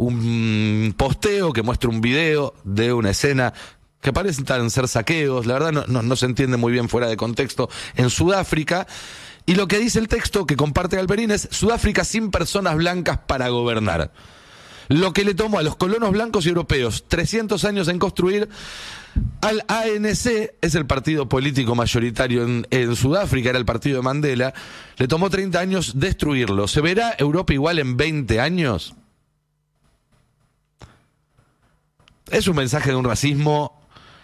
un posteo que muestra un video de una escena que parecen ser saqueos, la verdad no se entiende muy bien fuera de contexto, en Sudáfrica. Y lo que dice el texto que comparte Galperín es: Sudáfrica sin personas blancas para gobernar. Lo que le tomó a los colonos blancos y europeos 300 años en construir, al ANC, es el partido político mayoritario en Sudáfrica, era el partido de Mandela, le tomó 30 años destruirlo. ¿Se verá Europa igual en 20 años? Es un mensaje de un racismo...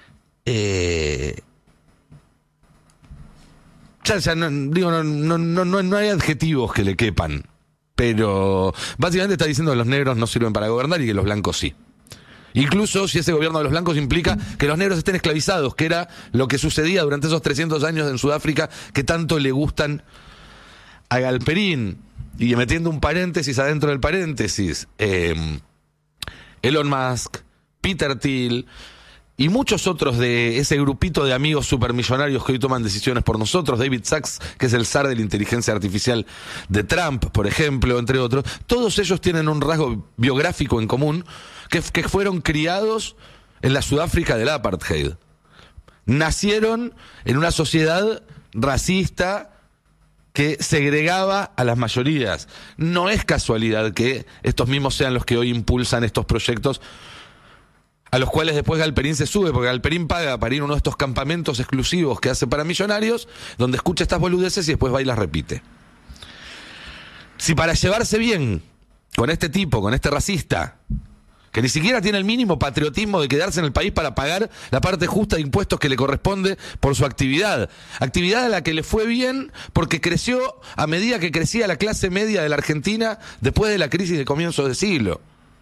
no hay adjetivos que le quepan, pero básicamente está diciendo que los negros no sirven para gobernar y que los blancos sí. Incluso si ese gobierno de los blancos implica que los negros estén esclavizados, que era lo que sucedía durante esos 300 años en Sudáfrica que tanto le gustan a Galperín. Y metiendo un paréntesis adentro del paréntesis, Elon Musk, Peter Thiel y muchos otros de ese grupito de amigos supermillonarios que hoy toman decisiones por nosotros, David Sachs, que es el zar de la inteligencia artificial de Trump, por ejemplo, entre otros, todos ellos tienen un rasgo biográfico en común, que fueron criados en la Sudáfrica del apartheid. Nacieron en una sociedad racista que segregaba a las mayorías. No es casualidad que estos mismos sean los que hoy impulsan estos proyectos a los cuales después Galperín se sube, porque Galperín paga para ir a uno de estos campamentos exclusivos que hace para millonarios, donde escucha estas boludeces y después va y las repite. Si para llevarse bien con este tipo, con este racista, que ni siquiera tiene el mínimo patriotismo de quedarse en el país para pagar la parte justa de impuestos que le corresponde por su actividad a la que le fue bien porque creció a medida que crecía la clase media de la Argentina después de la crisis de comienzos de siglo.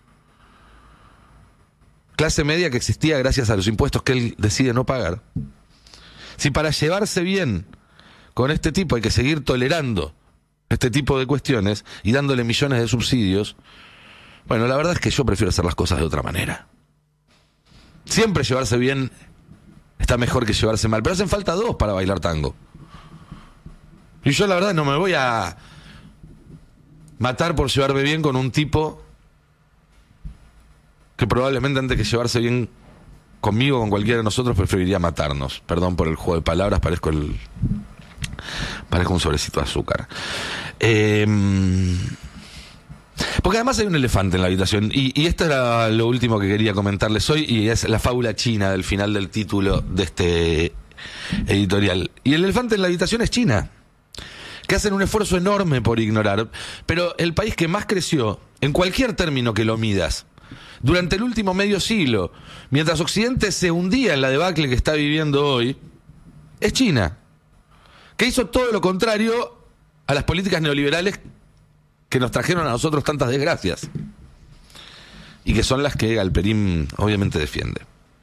Clase media que existía gracias a los impuestos que él decide no pagar. Si para llevarse bien con este tipo hay que seguir tolerando este tipo de cuestiones y dándole millones de subsidios, bueno, la verdad es que yo prefiero hacer las cosas de otra manera. Siempre llevarse bien está mejor que llevarse mal, pero hacen falta dos para bailar tango. Y yo la verdad no me voy a matar por llevarme bien con un tipo que probablemente antes que llevarse bien conmigo o con cualquiera de nosotros preferiría matarnos. Perdón por el juego de palabras, parezco un sobrecito de azúcar. Porque además hay un elefante en la habitación y esto era lo último que quería comentarles hoy, y es la fábula china del final del título de este editorial. Y el elefante en la habitación es China, que hacen un esfuerzo enorme por ignorar, pero el país que más creció, en cualquier término que lo midas, durante el último medio siglo, mientras Occidente se hundía en la debacle que está viviendo hoy, es China, que hizo todo lo contrario a las políticas neoliberales que nos trajeron a nosotros tantas desgracias, y que son las que Galperín obviamente defiende.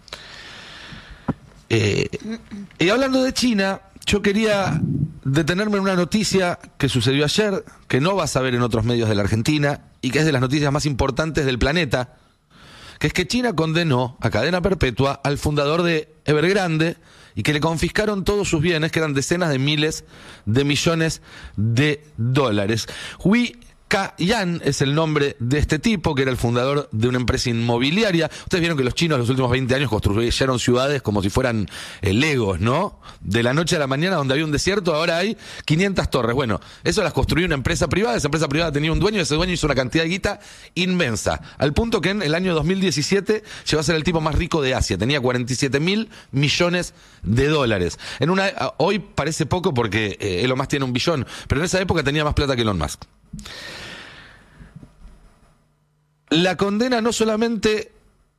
Y hablando de China, yo quería detenerme en una noticia que sucedió ayer, que no vas a ver en otros medios de la Argentina, y que es de las noticias más importantes del planeta, que es que China condenó a cadena perpetua al fundador de Evergrande y que le confiscaron todos sus bienes, que eran decenas de miles de millones de dólares. Hui Ka-yan es el nombre de este tipo, que era el fundador de una empresa inmobiliaria. Ustedes vieron que los chinos en los últimos 20 años construyeron ciudades como si fueran Legos, ¿no? De la noche a la mañana, donde había un desierto, ahora hay 500 torres. Bueno, eso las construyó una empresa privada. Esa empresa privada tenía un dueño, y ese dueño hizo una cantidad de guita inmensa, al punto que en el año 2017 llegó a ser el tipo más rico de Asia. Tenía 47.000 millones de dólares. Hoy parece poco porque Elon Musk tiene 1 billón, pero en esa época tenía más plata que Elon Musk. La condena no solamente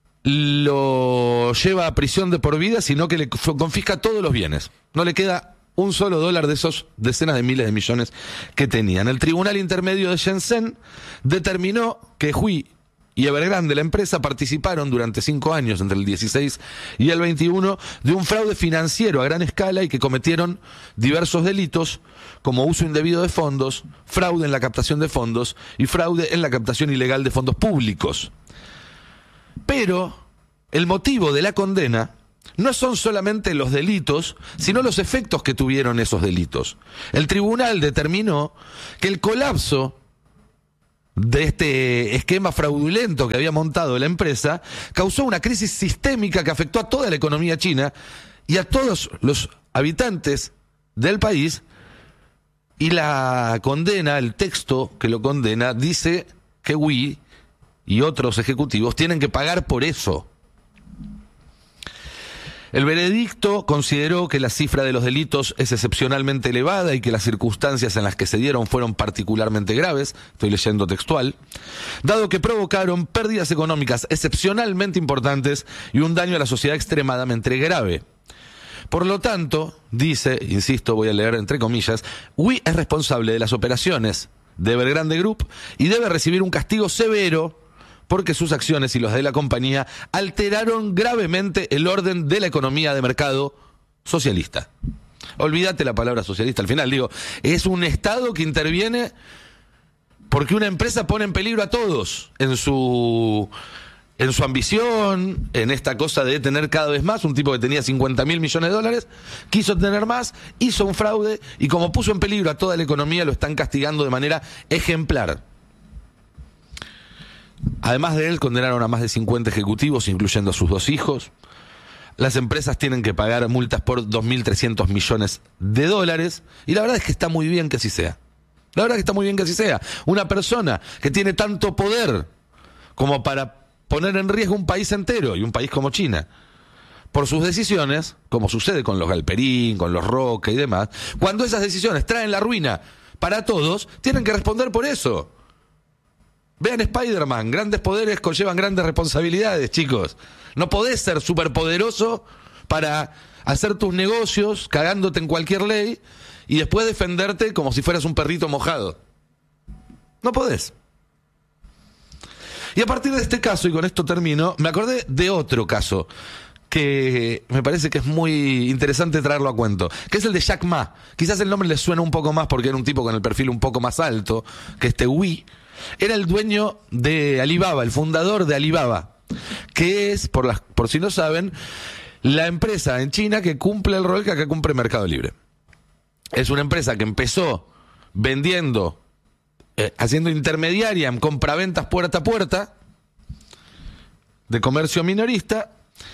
lo lleva a prisión de por vida, sino que le confisca todos los bienes. No le queda un solo dólar de esos decenas de miles de millones que tenían. El Tribunal Intermedio de Shenzhen determinó que Hui y Evergrande, la empresa, participaron durante 5 años, entre el 16 y el 21, de un fraude financiero a gran escala y que cometieron diversos delitos como uso indebido de fondos, fraude en la captación de fondos y fraude en la captación ilegal de fondos públicos. Pero el motivo de la condena no son solamente los delitos, sino los efectos que tuvieron esos delitos. El tribunal determinó que el colapso de este esquema fraudulento que había montado la empresa, causó una crisis sistémica que afectó a toda la economía china y a todos los habitantes del país. Y la condena, el texto que lo condena, dice que Wei y otros ejecutivos tienen que pagar por eso. El veredicto consideró que la cifra de los delitos es excepcionalmente elevada y que las circunstancias en las que se dieron fueron particularmente graves, estoy leyendo textual, dado que provocaron pérdidas económicas excepcionalmente importantes y un daño a la sociedad extremadamente grave. Por lo tanto, dice, insisto, voy a leer entre comillas, Wei es responsable de las operaciones de Evergrande Group y debe recibir un castigo severo porque sus acciones y los de la compañía alteraron gravemente el orden de la economía de mercado socialista. Olvídate la palabra socialista al final, digo, es un Estado que interviene porque una empresa pone en peligro a todos en su ambición, en esta cosa de tener cada vez más. Un tipo que tenía 50.000 millones de dólares, quiso tener más, hizo un fraude y como puso en peligro a toda la economía, lo están castigando de manera ejemplar. Además de él, condenaron a más de 50 ejecutivos, incluyendo a sus 2 hijos. Las empresas tienen que pagar multas por 2.300 millones de dólares. Y la verdad es que está muy bien que así sea. La verdad es que está muy bien que así sea. Una persona que tiene tanto poder como para poner en riesgo un país entero, y un país como China, por sus decisiones, como sucede con los Galperín, con los Roca y demás, cuando esas decisiones traen la ruina para todos, tienen que responder por eso. Vean Spider-Man, grandes poderes conllevan grandes responsabilidades, chicos. No podés ser superpoderoso para hacer tus negocios cagándote en cualquier ley y después defenderte como si fueras un perrito mojado. No podés. Y a partir de este caso, y con esto termino, me acordé de otro caso que me parece que es muy interesante traerlo a cuento, que es el de Jack Ma. Quizás el nombre les suena un poco más porque era un tipo con el perfil un poco más alto que este Wei. Era el dueño de Alibaba, el fundador de Alibaba, que es, por si no saben, la empresa en China que cumple el rol que acá cumple Mercado Libre. Es una empresa que empezó vendiendo, haciendo intermediaria en compraventas puerta a puerta de comercio minorista,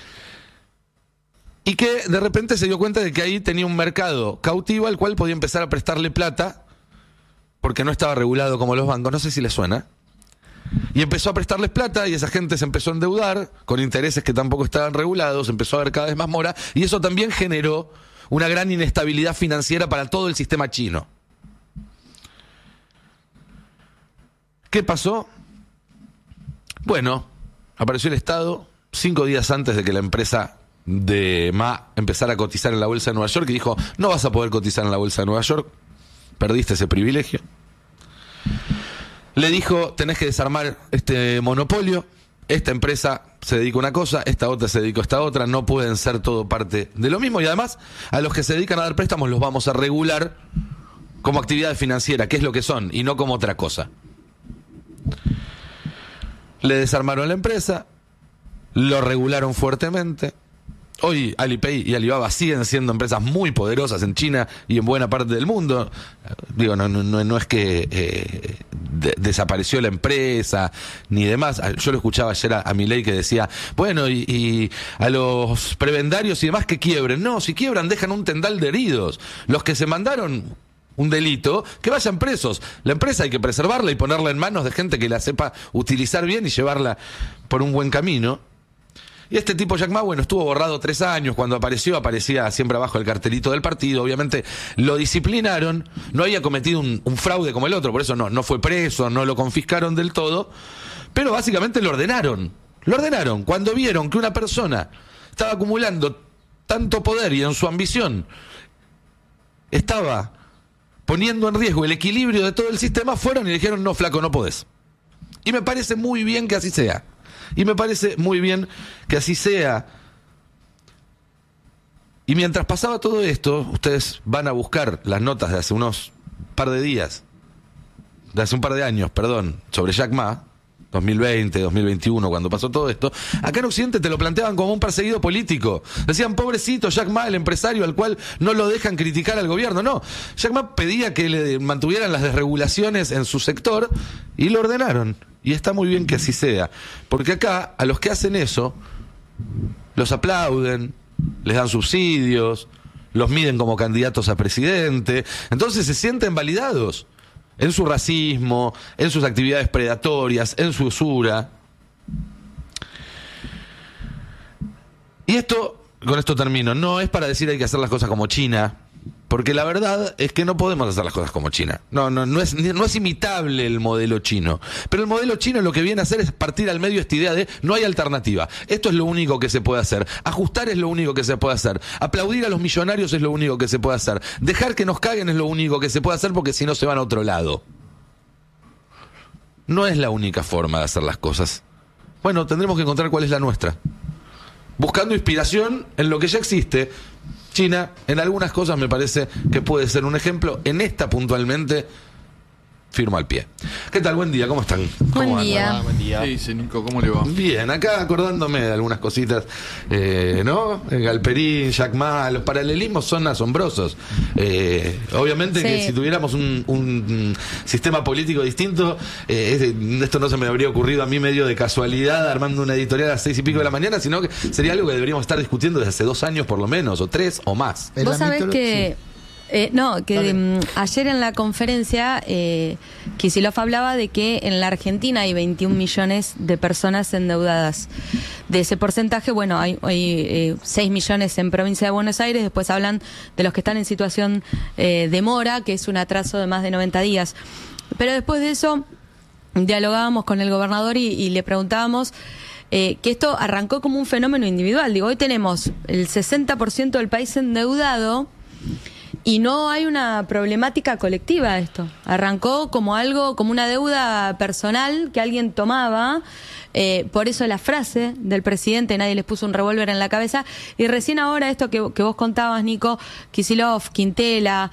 y que de repente se dio cuenta de que ahí tenía un mercado cautivo al cual podía empezar a prestarle plata porque no estaba regulado como los bancos, no sé si les suena. Y empezó a prestarles plata y esa gente se empezó a endeudar con intereses que tampoco estaban regulados, empezó a haber cada vez más mora y eso también generó una gran inestabilidad financiera para todo el sistema chino. ¿Qué pasó? Bueno, apareció el Estado 5 días antes de que la empresa de Ma empezara a cotizar en la bolsa de Nueva York y dijo, no vas a poder cotizar en la bolsa de Nueva York, perdiste ese privilegio. Le dijo, tenés que desarmar este monopolio, esta empresa se dedica a una cosa, esta otra se dedica a esta otra, no pueden ser todo parte de lo mismo y además a los que se dedican a dar préstamos los vamos a regular como actividad financiera, que es lo que son, y no como otra cosa. Le desarmaron la empresa, lo regularon fuertemente. Hoy Alipay y Alibaba siguen siendo empresas muy poderosas en China y en buena parte del mundo. Digo, no es que desapareció la empresa ni demás. Yo lo escuchaba ayer a Milei que decía, bueno, y a los prebendarios y demás que quiebren. No, si quiebran dejan un tendal de heridos. Los que se mandaron un delito, que vayan presos. La empresa hay que preservarla y ponerla en manos de gente que la sepa utilizar bien y llevarla por un buen camino. Y este tipo Jack Ma, bueno, estuvo borrado 3 años. Cuando aparecía siempre abajo el cartelito del partido. Obviamente lo disciplinaron. No había cometido un fraude como el otro, por eso no fue preso, no lo confiscaron del todo. Pero básicamente lo ordenaron. Lo ordenaron. Cuando vieron que una persona estaba acumulando tanto poder y en su ambición estaba poniendo en riesgo el equilibrio de todo el sistema, fueron y le dijeron, no, flaco, no podés. Y me parece muy bien que así sea. Y me parece muy bien que así sea. Y mientras pasaba todo esto, ustedes van a buscar las notas de hace un par de años, sobre Jack Ma, 2020, 2021, cuando pasó todo esto, acá en Occidente te lo planteaban como un perseguido político. Decían, pobrecito Jack Ma, el empresario al cual no lo dejan criticar al gobierno. No, Jack Ma pedía que le mantuvieran las desregulaciones en su sector y lo ordenaron. Y está muy bien que así sea. Porque acá, a los que hacen eso, los aplauden, les dan subsidios, los miden como candidatos a presidente. Entonces se sienten validados en su racismo, en sus actividades predatorias, en su usura. Y esto, con esto termino, no es para decir hay que hacer las cosas como China, porque la verdad es que no podemos hacer las cosas como China. No es imitable el modelo chino. Pero el modelo chino lo que viene a hacer es partir al medio esta idea de no hay alternativa. Esto es lo único que se puede hacer. Ajustar es lo único que se puede hacer. Aplaudir a los millonarios es lo único que se puede hacer. Dejar que nos caguen es lo único que se puede hacer, porque si no se van a otro lado. No es la única forma de hacer las cosas. Bueno, tendremos que encontrar cuál es la nuestra. Buscando inspiración en lo que ya existe. China, en algunas cosas me parece que puede ser un ejemplo. En esta puntualmente, firmo al pie. ¿Qué tal? Buen día, ¿cómo están? Buen día. Buen día. ¿Qué dice, Nico? ¿Cómo le va? Bien, acá acordándome de algunas cositas, ¿no? Galperín, Jack Ma, los paralelismos son asombrosos. Obviamente que si tuviéramos un sistema político distinto, esto no se me habría ocurrido a mí medio de casualidad armando una editorial a las 6:00 de la mañana, sino que sería algo que deberíamos estar discutiendo desde hace 2 años por lo menos, o 3 o más. Vos sabés que... ayer en la conferencia Kicillof hablaba de que en la Argentina hay 21 millones de personas endeudadas. De ese porcentaje, bueno, hay 6 millones en provincia de Buenos Aires. Después hablan de los que están en situación de mora, que es un atraso de más de 90 días. Pero después de eso dialogábamos con el gobernador y le preguntábamos que esto arrancó como un fenómeno individual. Digo, hoy tenemos el 60% del país endeudado y no hay una problemática colectiva esto. Arrancó como algo, como una deuda personal que alguien tomaba. Por eso la frase del presidente, nadie les puso un revólver en la cabeza. Y recién ahora esto que vos contabas, Nico, Kicillof, Quintela,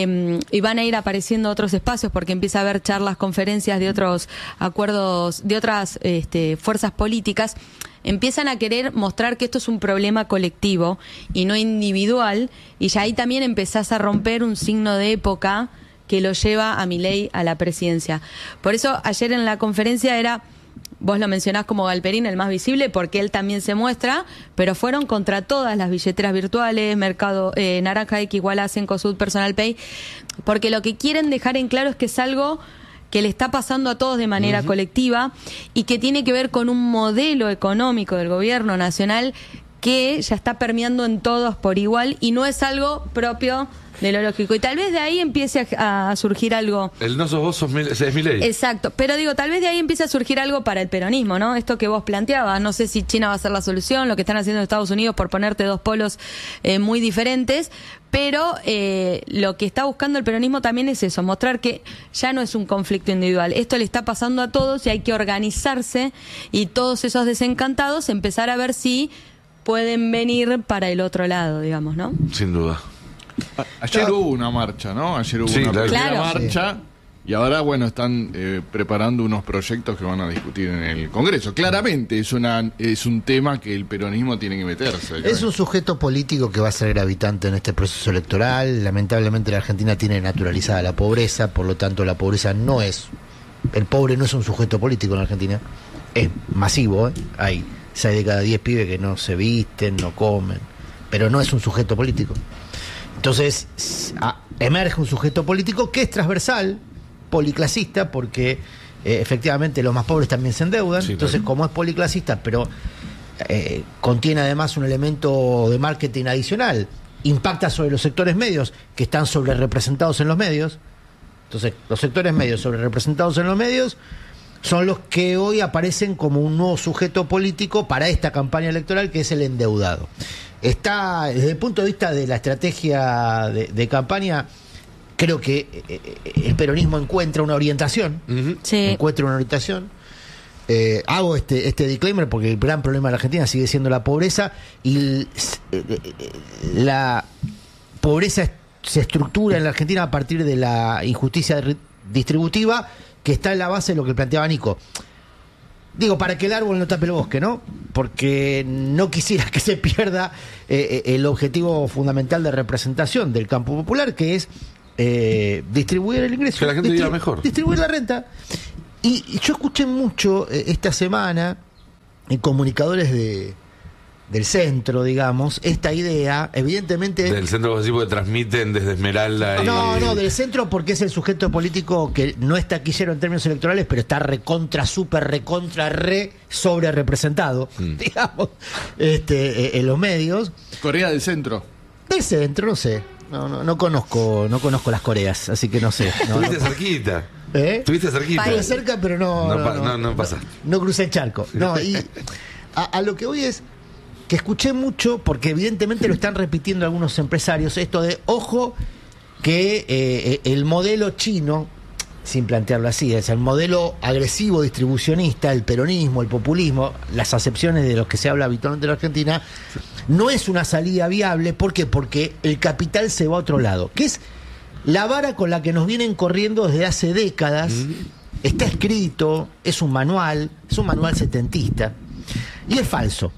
y van a ir apareciendo otros espacios porque empieza a haber charlas, conferencias de otros acuerdos, de otras fuerzas políticas. Empiezan a querer mostrar que esto es un problema colectivo y no individual, y ya ahí también empezás a romper un signo de época que lo lleva a Milei a la presidencia. Por eso ayer en la conferencia vos lo mencionás como Galperín, el más visible, porque él también se muestra, pero fueron contra todas las billeteras virtuales, Mercado Naranja X, igual hacen Cosud, Personal Pay, porque lo que quieren dejar en claro es que es algo que le está pasando a todos de manera colectiva y que tiene que ver con un modelo económico del gobierno nacional que ya está permeando en todos por igual y no es algo propio de lo lógico. Y tal vez de ahí empiece a surgir algo. El no sos vos, es Milei. Exacto, pero digo, tal vez de ahí empiece a surgir algo para el peronismo, ¿no? Esto que vos planteabas, no sé si China va a ser la solución, lo que están haciendo en Estados Unidos por ponerte dos polos muy diferentes, pero lo que está buscando el peronismo también es eso, mostrar que ya no es un conflicto individual, esto le está pasando a todos y hay que organizarse y todos esos desencantados empezar a ver si pueden venir para el otro lado, digamos, ¿no? Sin duda. Ayer hubo una marcha, ¿no? Ayer hubo una primera marcha y ahora, bueno, están preparando unos proyectos que van a discutir en el Congreso. Claramente es un tema que el peronismo tiene que meterse. Es un sujeto político que va a ser gravitante en este proceso electoral. Lamentablemente la Argentina tiene naturalizada la pobreza, por lo tanto la pobreza no es... El pobre no es un sujeto político en la Argentina. Es masivo, ¿eh? Hay 6 de cada 10 pibes que no se visten, no comen, pero no es un sujeto político. Entonces emerge un sujeto político que es transversal, policlasista, porque efectivamente los más pobres también se endeudan. Sí, entonces, como es policlasista, pero contiene además un elemento de marketing adicional, impacta sobre los sectores medios que están sobre representados en los medios. Entonces, los sectores medios sobre representados en los medios son los que hoy aparecen como un nuevo sujeto político para esta campaña electoral, que es el endeudado. Está, desde el punto de vista de la estrategia de campaña, creo que el peronismo encuentra una orientación. Encuentra una orientación. Hago este disclaimer porque el gran problema de la Argentina sigue siendo la pobreza, y la pobreza se estructura en la Argentina a partir de la injusticia distributiva, que está en la base de lo que planteaba Nico. Digo, para que el árbol no tape el bosque, ¿no? Porque no quisiera que se pierda el objetivo fundamental de representación del campo popular, que es distribuir el ingreso. Que la gente viva mejor. Distribuir la renta. Y yo escuché mucho esta semana en comunicadores del centro, digamos, esta idea, evidentemente... Del centro que transmiten desde Esmeralda y... No, del centro, porque es el sujeto político que no es taquillero en términos electorales, pero está sobre representado, digamos, en los medios. Corea del Centro. Del centro, no sé. No conozco las Coreas, así que no sé. Estuviste cerquita. Estuviste cerquita. Estuve cerca, pero no pasa. No crucé el charco. No, y a lo que voy es que escuché mucho, porque evidentemente lo están repitiendo algunos empresarios, esto de, ojo, que el modelo chino, sin plantearlo así, es el modelo agresivo distribucionista, el peronismo, el populismo, las acepciones de los que se habla habitualmente en la Argentina, no es una salida viable. ¿Por qué? Porque el capital se va a otro lado, que es la vara con la que nos vienen corriendo desde hace décadas. Está escrito, es un manual setentista, y es falso.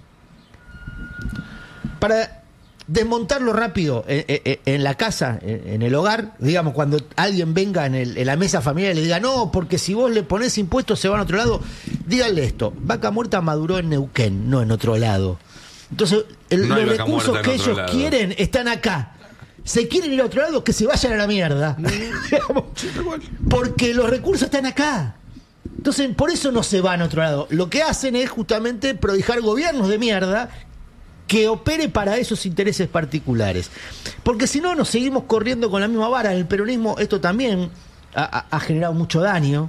Para desmontarlo rápido en la casa, en el hogar, digamos, cuando alguien venga en la mesa familiar y le diga, no, porque si vos le ponés impuestos se van a otro lado, díganle esto: Vaca Muerta maduró en Neuquén, no en otro lado. Entonces, los recursos que ellos quieren están acá. Se quieren ir a otro lado, que se vayan a la mierda. Porque los recursos están acá. Entonces, por eso no se van a otro lado. Lo que hacen es justamente prodigar gobiernos de mierda que opere para esos intereses particulares. Porque si no, nos seguimos corriendo con la misma vara. En el peronismo esto también ha generado mucho daño,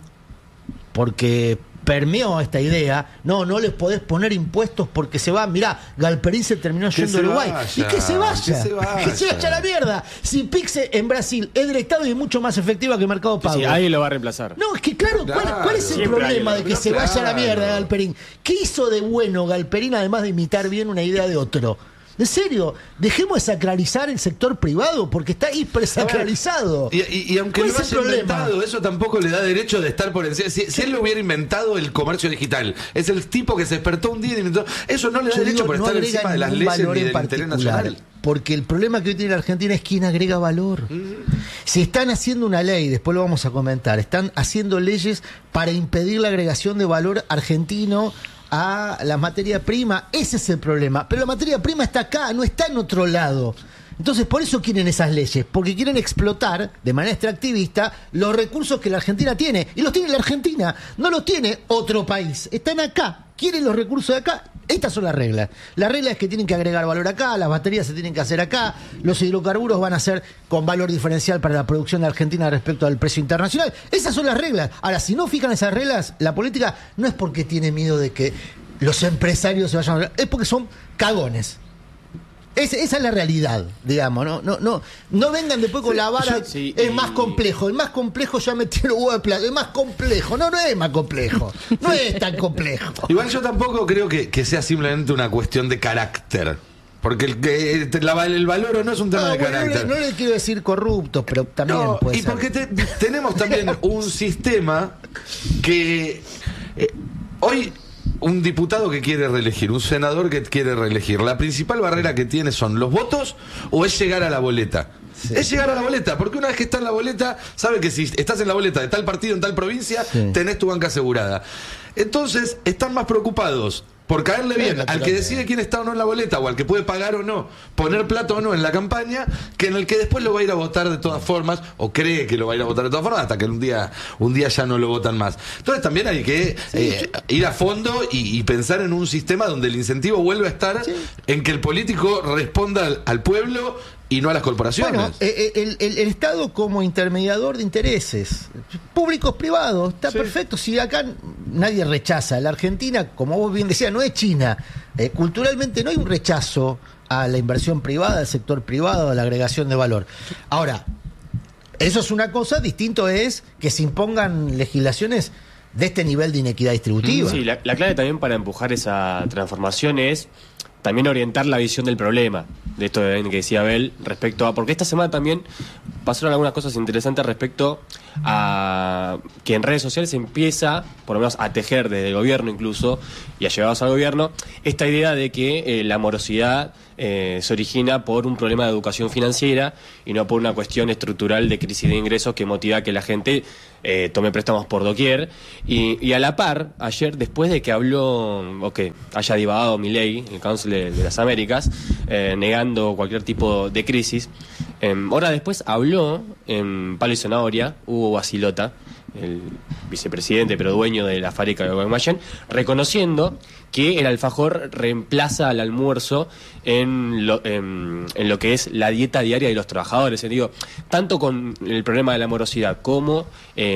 porque permeó esta idea. No les podés poner impuestos porque se va. Mirá, Galperín se terminó yendo a Uruguay. Y que se vaya. Que se vaya a la mierda. Si Pixel en Brasil es del Estado y es mucho más efectiva que Mercado Pago. Sí, ahí lo va a reemplazar. No, es que claro. ¿Cuál es el problema de que se vaya a la mierda Galperín? ¿Qué hizo de bueno Galperín, además de imitar bien una idea de otro? En serio, dejemos de sacralizar el sector privado, porque está hipersacralizado. Y aunque lo haya inventado, eso tampoco le da derecho de estar por encima. Si él lo hubiera inventado el comercio digital, es el tipo que se despertó un día y inventó. Eso no le da derecho por estar encima de las leyes ni del interés nacional. Porque el problema que hoy tiene la Argentina es quién agrega valor. Si están haciendo una ley, después lo vamos a comentar, están haciendo leyes para impedir la agregación de valor argentino a la materia prima. Ese es el problema. Pero la materia prima está acá, no está en otro lado. Entonces, por eso quieren esas leyes, porque quieren explotar de manera extractivista los recursos que la Argentina tiene. Y los tiene la Argentina, no los tiene otro país. Están acá, quieren los recursos de acá. Estas son las reglas. La regla es que tienen que agregar valor acá, las baterías se tienen que hacer acá, los hidrocarburos van a ser con valor diferencial para la producción de Argentina respecto al precio internacional. Esas son las reglas. Ahora, si no fijan esas reglas, la política no es porque tiene miedo de que los empresarios se vayan a... Es porque son cagones. Esa es la realidad, digamos. No vengan después con la vara. Es más complejo. El más complejo ya metió el huevo de plata. Es más complejo. No es más complejo. No es tan complejo. Igual yo tampoco creo que sea simplemente una cuestión de carácter. Porque el valor o no es un tema de carácter. No le quiero decir corruptos, pero también puede ser. Y porque tenemos también un sistema que hoy... Un diputado que quiere reelegir, un senador que quiere reelegir, la principal barrera que tiene son los votos o es llegar a la boleta. Sí. Es llegar a la boleta, porque una vez que está en la boleta, sabe que si estás en la boleta de tal partido en tal provincia, tenés tu banca asegurada. Entonces, están más preocupados por caerle bien al que decide quién está o no en la boleta, o al que puede pagar o no, poner plata o no en la campaña, que en el que después lo va a ir a votar de todas formas, o cree que lo va a ir a votar de todas formas, hasta que un día ya no lo votan más. Entonces también hay que ir a fondo y pensar en un sistema donde el incentivo vuelva a estar en que el político responda al pueblo y no a las corporaciones. Bueno, el Estado como intermediador de intereses públicos, privados, está perfecto. Si acá nadie rechaza. La Argentina, como vos bien decías, no es China. Culturalmente no hay un rechazo a la inversión privada, al sector privado, a la agregación de valor. Ahora, eso es una cosa, distinto es que se impongan legislaciones de este nivel de inequidad distributiva. Sí, la clave también para empujar esa transformación es también orientar la visión del problema, de esto que decía Abel, respecto a... Porque esta semana también pasaron algunas cosas interesantes respecto a que en redes sociales se empieza, por lo menos a tejer desde el gobierno incluso, y a llevados al gobierno, esta idea de que la morosidad se origina por un problema de educación financiera y no por una cuestión estructural de crisis de ingresos que motiva a que la gente tome préstamos por doquier. Y a la par, ayer, después de que habló, o que haya divagado Milei, el Council de las Américas, negando cualquier tipo de crisis, horas después habló en Palo y Zanahoria, Hugo Basilota, el vicepresidente pero dueño de la fábrica de Guaymallén, reconociendo que el alfajor reemplaza al almuerzo en lo que es la dieta diaria de los trabajadores. Digo, tanto con el problema de la morosidad como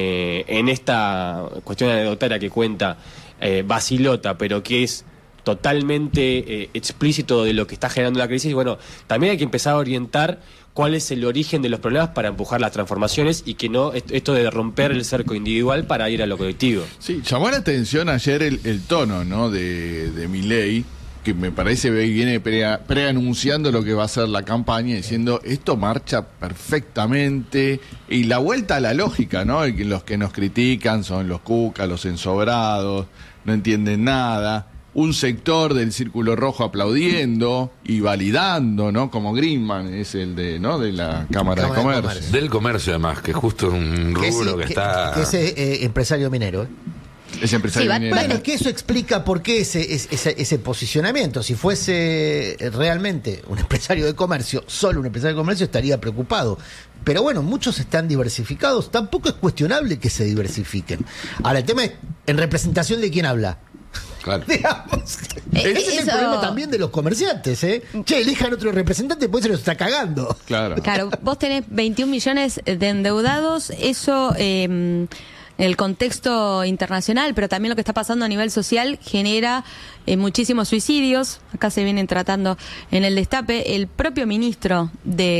en esta cuestión anecdotaria que cuenta Basilota, pero que es totalmente explícito de lo que está generando la crisis. Bueno, también hay que empezar a orientar cuál es el origen de los problemas para empujar las transformaciones y que no esto de romper el cerco individual para ir a lo colectivo. Sí, llamó la atención ayer el tono, ¿no?, de Milei, que me parece que viene preanunciando lo que va a ser la campaña, diciendo esto marcha perfectamente, y la vuelta a la lógica, ¿no? Los que nos critican son los cucas, los ensobrados, no entienden nada. Un sector del Círculo Rojo aplaudiendo y validando, ¿no? Como Greenman es el de, ¿no?, de la Cámara de Comercio. Del comercio, además, que justo es un rubro que está... Que es empresario minero, Es empresario minero. Bueno, que eso explica por qué ese posicionamiento. Si fuese realmente un empresario de comercio, solo un empresario de comercio, estaría preocupado. Pero bueno, muchos están diversificados. Tampoco es cuestionable que se diversifiquen. Ahora, el tema es, ¿en representación de quién habla? Claro. Digamos, ese es el problema también de los comerciantes, ¿eh? Che, elijan otro representante, pues se los está cagando. Claro, vos tenés 21 millones de endeudados, eso en el contexto internacional, pero también lo que está pasando a nivel social genera muchísimos suicidios. Acá se vienen tratando en el Destape. El propio ministro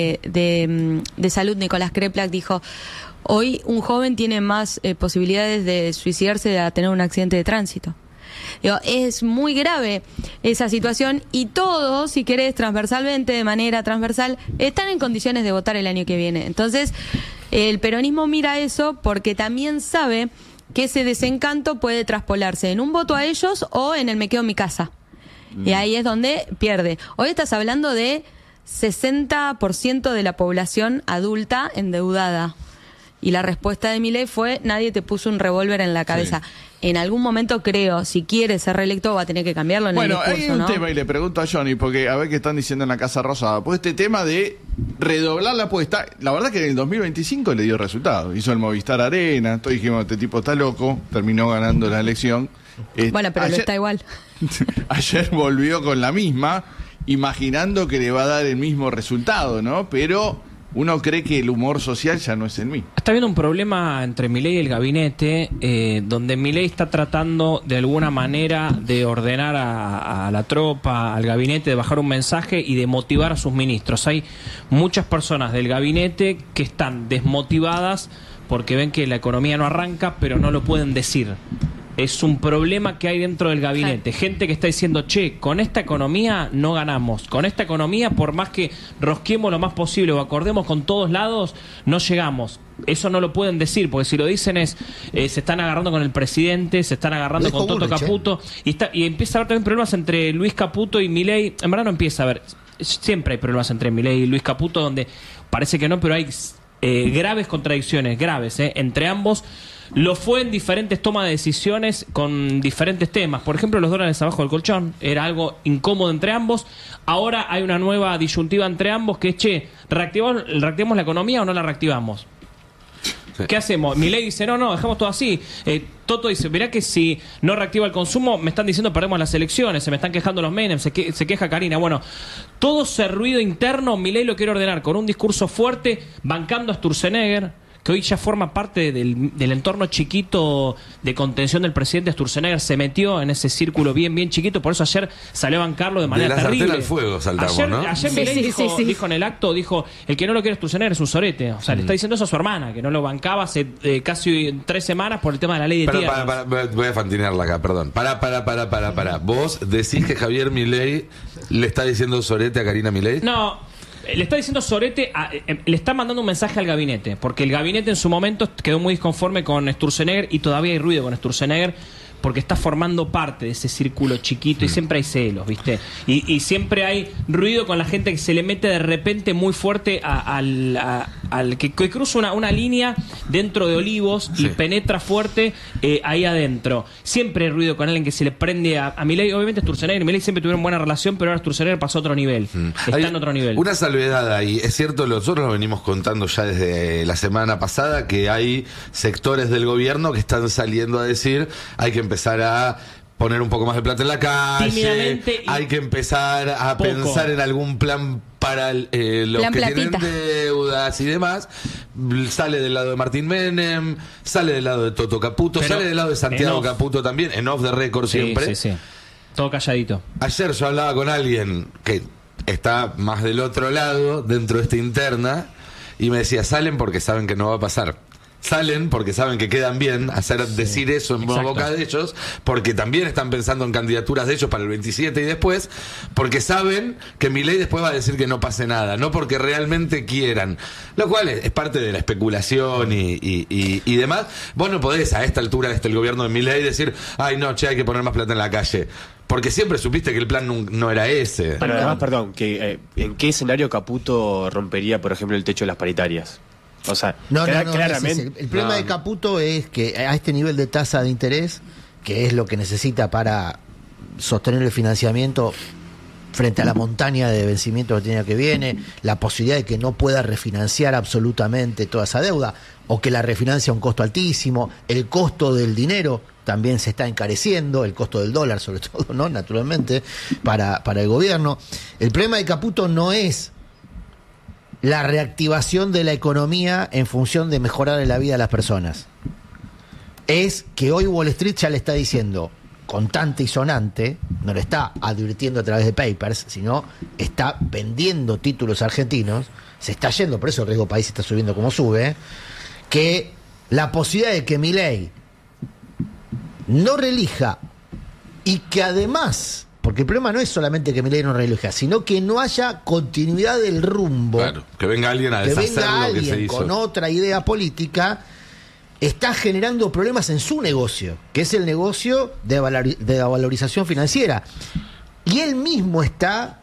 de Salud, Nicolás Kreplak, dijo: hoy un joven tiene más posibilidades de suicidarse de tener un accidente de tránsito. Digo, es muy grave esa situación y todos, si querés, transversalmente, de manera transversal, están en condiciones de votar el año que viene. Entonces, el peronismo mira eso porque también sabe que ese desencanto puede traspolarse en un voto a ellos o en el me quedo en mi casa. Y ahí es donde pierde. Hoy estás hablando de 60% de la población adulta endeudada. Y la respuesta de Milei fue: nadie te puso un revólver en la cabeza. Sí. En algún momento, creo, si quiere ser reelecto, va a tener que cambiarlo en el discurso, hay un tema, y le pregunto a Johnny, porque a ver qué están diciendo en la Casa Rosada. Pues este tema de redoblar la apuesta, la verdad que en el 2025 le dio resultado. Hizo el Movistar Arena, todos dijimos, este tipo está loco, terminó ganando la elección. Bueno, pero ayer, lo está igual. Ayer volvió con la misma, imaginando que le va a dar el mismo resultado, ¿no? Pero uno cree que el humor social ya no es el mismo. Está habiendo un problema entre Milei y el gabinete, donde Milei está tratando de alguna manera de ordenar a la tropa, al gabinete, de bajar un mensaje y de motivar a sus ministros. Hay muchas personas del gabinete que están desmotivadas porque ven que la economía no arranca, pero no lo pueden decir. Es un problema que hay dentro del gabinete. Gente que está diciendo: che, con esta economía no ganamos. Con esta economía, por más que rosquemos lo más posible o acordemos con todos lados, no llegamos. Eso no lo pueden decir, porque si lo dicen se están agarrando con el presidente, se están agarrando con Toto Caputo. Y empieza a haber también problemas entre Luis Caputo y Milei. En verdad no empieza a haber. Siempre hay problemas entre Milei y Luis Caputo, donde parece que no, pero hay graves contradicciones, graves, entre ambos. Lo fue en diferentes tomas de decisiones con diferentes temas. Por ejemplo, los dólares abajo del colchón. Era algo incómodo entre ambos. Ahora hay una nueva disyuntiva entre ambos que es: che, ¿reactivamos la economía o no la reactivamos? Sí. ¿Qué hacemos? Milei dice: no, dejamos todo así. Toto dice: mirá que si no reactiva el consumo, me están diciendo perdemos las elecciones, se me están quejando los Menem, se queja Karina. Bueno, todo ese ruido interno Milei lo quiere ordenar con un discurso fuerte, bancando a Sturzenegger, que hoy ya forma parte del entorno chiquito de contención del presidente Sturzenegger, se metió en ese círculo bien chiquito, por eso ayer salió a bancarlo de manera terrible. De la sartén al fuego saltamos, ayer Milei dijo en el acto, el que no lo quiere Sturzenegger es un sorete. O sea, le está diciendo eso a su hermana, que no lo bancaba hace casi 3 semanas por el tema de la ley de tierras. Voy a fantinearla acá, perdón. Para. ¿Vos decís que Javier Milei le está diciendo sorete a Karina Milei? No, le está diciendo sorete, le está mandando un mensaje al gabinete, porque el gabinete en su momento quedó muy disconforme con Sturzenegger y todavía hay ruido con Sturzenegger, porque está formando parte de ese círculo chiquito y siempre hay celos, ¿viste? Y siempre hay ruido con la gente que se le mete de repente muy fuerte al que cruza una línea dentro de Olivos y penetra fuerte ahí adentro. Siempre hay ruido con alguien que se le prende a Milei. Obviamente Sturzenegger y Milei siempre tuvieron buena relación, pero ahora Sturzenegger pasó a otro nivel. Está en otro nivel. Una salvedad ahí. Es cierto, nosotros lo venimos contando ya desde la semana pasada, que hay sectores del gobierno que están saliendo a decir hay que empezar a poner un poco más de plata en la calle, hay que empezar a pensar en algún plan para los plan que platita. Tienen deudas y demás. Sale del lado de Martín Menem, sale del lado de Toto Caputo, sale del lado de Santiago Caputo también, en off the record siempre. Sí. Todo calladito. Ayer yo hablaba con alguien que está más del otro lado, dentro de esta interna, y me decía, salen porque saben que no va a pasar. Salen porque saben que quedan bien decir eso en boca de ellos, porque también están pensando en candidaturas de ellos para el 27 y después, porque saben que Milei después va a decir que no pase nada, no porque realmente quieran, lo cual es parte de la especulación y demás. Vos no podés a esta altura el gobierno de Milei decir, ay no, hay que poner más plata en la calle, porque siempre supiste que el plan no era ese. Pero además, perdón, ¿en qué escenario Caputo rompería, por ejemplo, el techo de las paritarias? O sea, claramente. El problema de Caputo es que a este nivel de tasa de interés, que es lo que necesita para sostener el financiamiento frente a la montaña de vencimientos que tiene que viene, la posibilidad de que no pueda refinanciar absolutamente toda esa deuda, o que la refinancie a un costo altísimo, el costo del dinero también se está encareciendo, el costo del dólar sobre todo, ¿no? Naturalmente, para el gobierno. El problema de Caputo no es la reactivación de la economía en función de mejorar la vida de las personas. Es que hoy Wall Street ya le está diciendo, contante y sonante, no le está advirtiendo a través de papers, sino está vendiendo títulos argentinos, se está yendo, por eso el riesgo país está subiendo como sube, que la posibilidad de que Milei no reelija y que además... Porque el problema no es solamente que Milei no reelija, sino que no haya continuidad del rumbo. Claro, que venga alguien a deshacer lo que se hizo. Con otra idea política, está generando problemas en su negocio, que es el negocio de la valorización financiera. Y él mismo está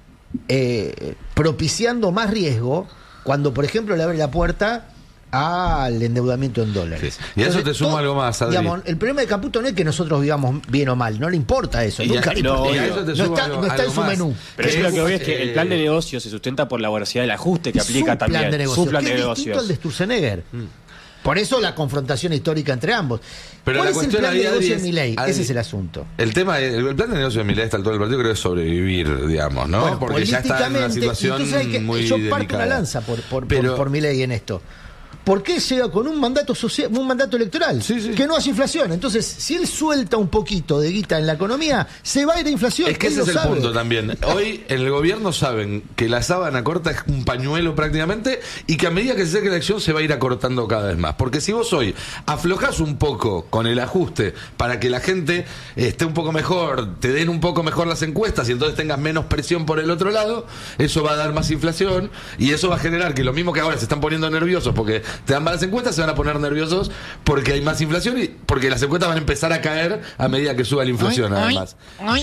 propiciando más riesgo cuando, por ejemplo, le abre la puerta al endeudamiento en dólares. Sí. Y a eso te sumo algo más, Adri. Digamos, el problema de Caputo no es que nosotros vivamos bien o mal, no le importa eso, nunca le importa. No está en su menú. Pero yo lo que veo es que el plan de negocio se sustenta por la voracidad del ajuste que aplica también. Su plan de negocios. Es distinto al de Sturzenegger. Por eso la confrontación histórica entre ambos. Pero ¿Cuál la es el cuestión plan de negocio de Milei? Adri, ese es el asunto. El plan de negocio de Milei hasta el partido creo que es sobrevivir, digamos, ¿no? Bueno, porque ya está en una situación muy yo delicada. parto una lanza por Milei en esto. ¿Por qué llega con un mandato social, un mandato electoral? Que no haya inflación. Entonces, si él suelta un poquito de guita en la economía, se va a ir a inflación. Es que ese es el punto también. Hoy en el gobierno saben que la sábana corta es un pañuelo prácticamente y que a medida que se acerque la elección se va a ir acortando cada vez más. Porque si vos hoy aflojás un poco con el ajuste para que la gente esté un poco mejor, te den un poco mejor las encuestas y entonces tengas menos presión por el otro lado, eso va a dar más inflación y eso va a generar que lo mismo que ahora se están poniendo nerviosos porque te dan malas encuestas, se van a poner nerviosos porque hay más inflación y porque las encuestas van a empezar a caer a medida que suba la inflación, además.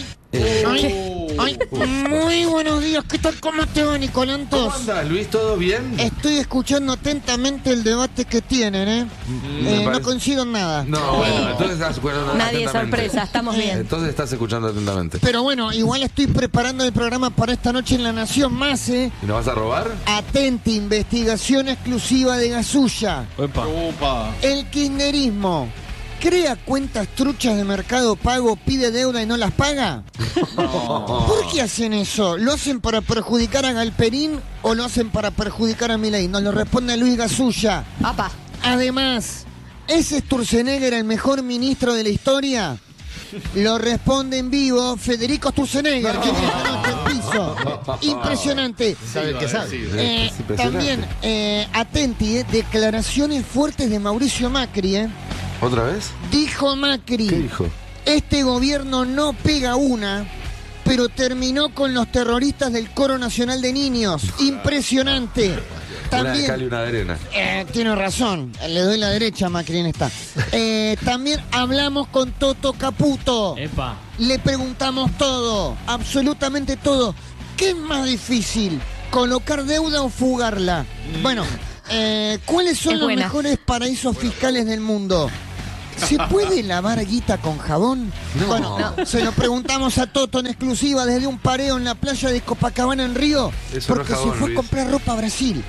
Muy buenos días, ¿qué tal? ¿Cómo te va, Nicolantos? ¿Cómo andas, Luis? ¿Todo bien? Estoy escuchando atentamente el debate que tienen, no consigo nada. No, bueno, entonces estás escuchando nadie sorpresa, estamos bien. Entonces estás escuchando atentamente. Pero bueno, igual estoy preparando el programa para esta noche en La Nación Más, ¿Y nos vas a robar? Atenti, investigación exclusiva de Gasulla. Opa. El kirchnerismo crea cuentas truchas de Mercado Pago, pide deuda y no las paga. ¿Por qué hacen eso? ¿Lo hacen para perjudicar a Galperín o lo hacen para perjudicar a Milei? Nos lo responde Luis Gasulla. Además, ¿es Sturzenegger el mejor ministro de la historia? Lo responde en vivo Federico Sturzenegger, que viene esta noche al piso. Impresionante. ¿Sabe qué sabe? También, atenti, declaraciones fuertes de Mauricio Macri. ¿Otra vez? Dijo Macri. ¿Qué dijo? Este gobierno no pega una, pero terminó con los terroristas del Coro Nacional de Niños. Impresionante. Una de También, cal y una de arena. tiene razón, le doy la derecha a Macri en esta. También hablamos con Toto Caputo. Epa. Le preguntamos todo, absolutamente todo. ¿Qué es más difícil, colocar deuda o fugarla? Bueno, ¿cuáles son Es los buena. mejores paraísos fiscales del mundo? ¿Se puede lavar guita con jabón? No. Bueno, se lo preguntamos a Toto en exclusiva desde un pareo en la playa de Copacabana en Río, Eso no porque es jabón, se fue Luis. a comprar ropa a Brasil.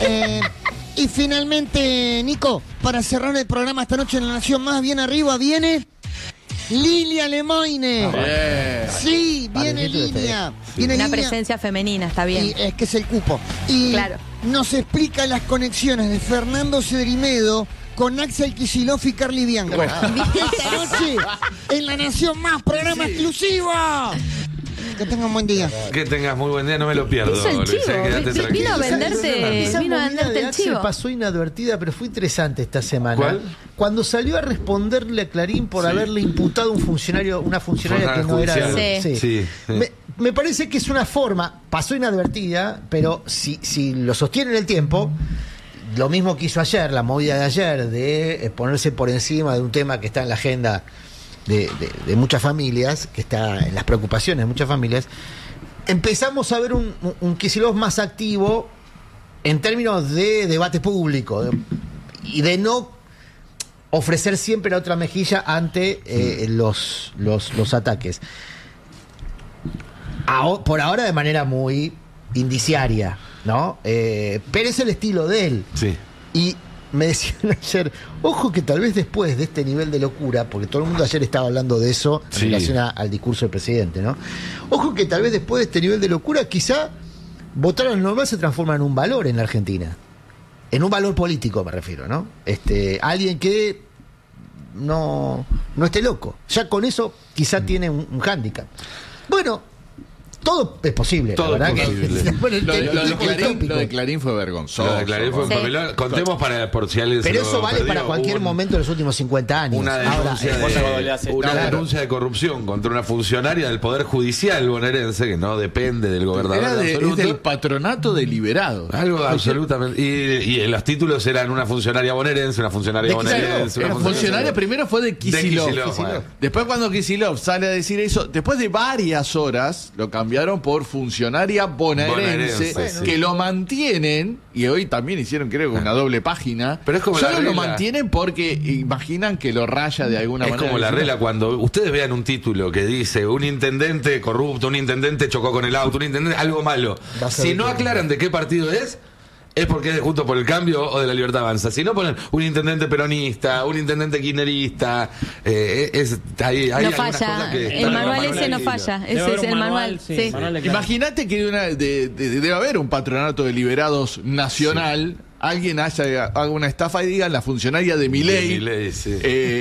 Y finalmente, Nico, para cerrar el programa esta noche en La Nación Más, bien arriba viene Lilia Lemoine. Sí, viene Lilia. Viene Una Lilia. presencia femenina, está bien. Y es que es el cupo. Y Claro. nos explica las conexiones de Fernando Cedrimedo con Axel Kicillof y Carly Bianco. Esta noche en La Nación Más, programa exclusivo. Que tengan un buen día. Que tengas muy buen día, no me lo pierdo. Hizo el Luis, chivo, quédate vino tranquilo. a venderte, Esa vino a movida venderte de el Axel chivo. pasó inadvertida, pero fue interesante esta semana. ¿Cuál? Cuando salió a responderle a Clarín por haberle imputado una funcionaria que no era... Funcionaria judicial. Sí. Me parece que es una forma, pasó inadvertida, pero si lo sostiene en el tiempo, lo mismo que hizo ayer, la movida de ayer, de ponerse por encima de un tema que está en la agenda de muchas familias, que está en las preocupaciones de muchas familias, empezamos a ver un Kicillof más activo en términos de debate público y de no ofrecer siempre la otra mejilla ante los ataques. Por ahora de manera muy indiciaria, ¿no? Pero es el estilo de él. Sí. Y me decían ayer, ojo que tal vez después de este nivel de locura, porque todo el mundo ayer estaba hablando de eso en Sí. relación al discurso del presidente, ¿no? Ojo que tal vez después de este nivel de locura, quizá votar a lo normal se transforma en un valor en la Argentina. En un valor político me refiero, ¿no? Alguien que no esté loco. Ya con eso quizá tiene un hándicap. Bueno, todo es posible. Todo la es verdad posible. Que, bueno, Lo de Clarín fue vergonzoso. Lo de Clarín fue un Sí. papelón. Contemos por si alguien pero se lo eso vale perdió. para cualquier Hubo momento de los últimos 50 años. Una Ahora, denuncia, una claro. denuncia de corrupción contra una funcionaria del Poder Judicial bonaerense que no depende del gobernador Era en absoluto. es del patronato deliberado. Algo absolutamente. Y los títulos eran una funcionaria bonaerense, una funcionaria bonaerense. La funcionaria primero fue de Kicillof. bueno. Después cuando Kicillof sale a decir eso, después de varias horas, lo cambiaron por funcionaria bonaerense, Bonaerense, que sí. lo mantienen, y hoy también hicieron creo que una doble página. Pero es como solo la lo regla. mantienen porque imaginan que lo raya de alguna Es manera. como la regla cuando ustedes vean un título que dice un intendente corrupto, un intendente chocó con el auto, un intendente algo malo. Va a ser Si no diferente. aclaran de qué partido es porque es de Juntos por el Cambio o de La Libertad Avanza. Si no ponen un intendente peronista, un intendente kirchnerista, hay No algunas falla. cosas que El están en manual los ese no manuales. falla. Debe Ese haber es un el manual. sí, Sí. manual de Clarín. Imagínate que debe haber un patronato de liberados nacional. Alguien haga una estafa y diga la funcionaria de Milei. De Milei, sí.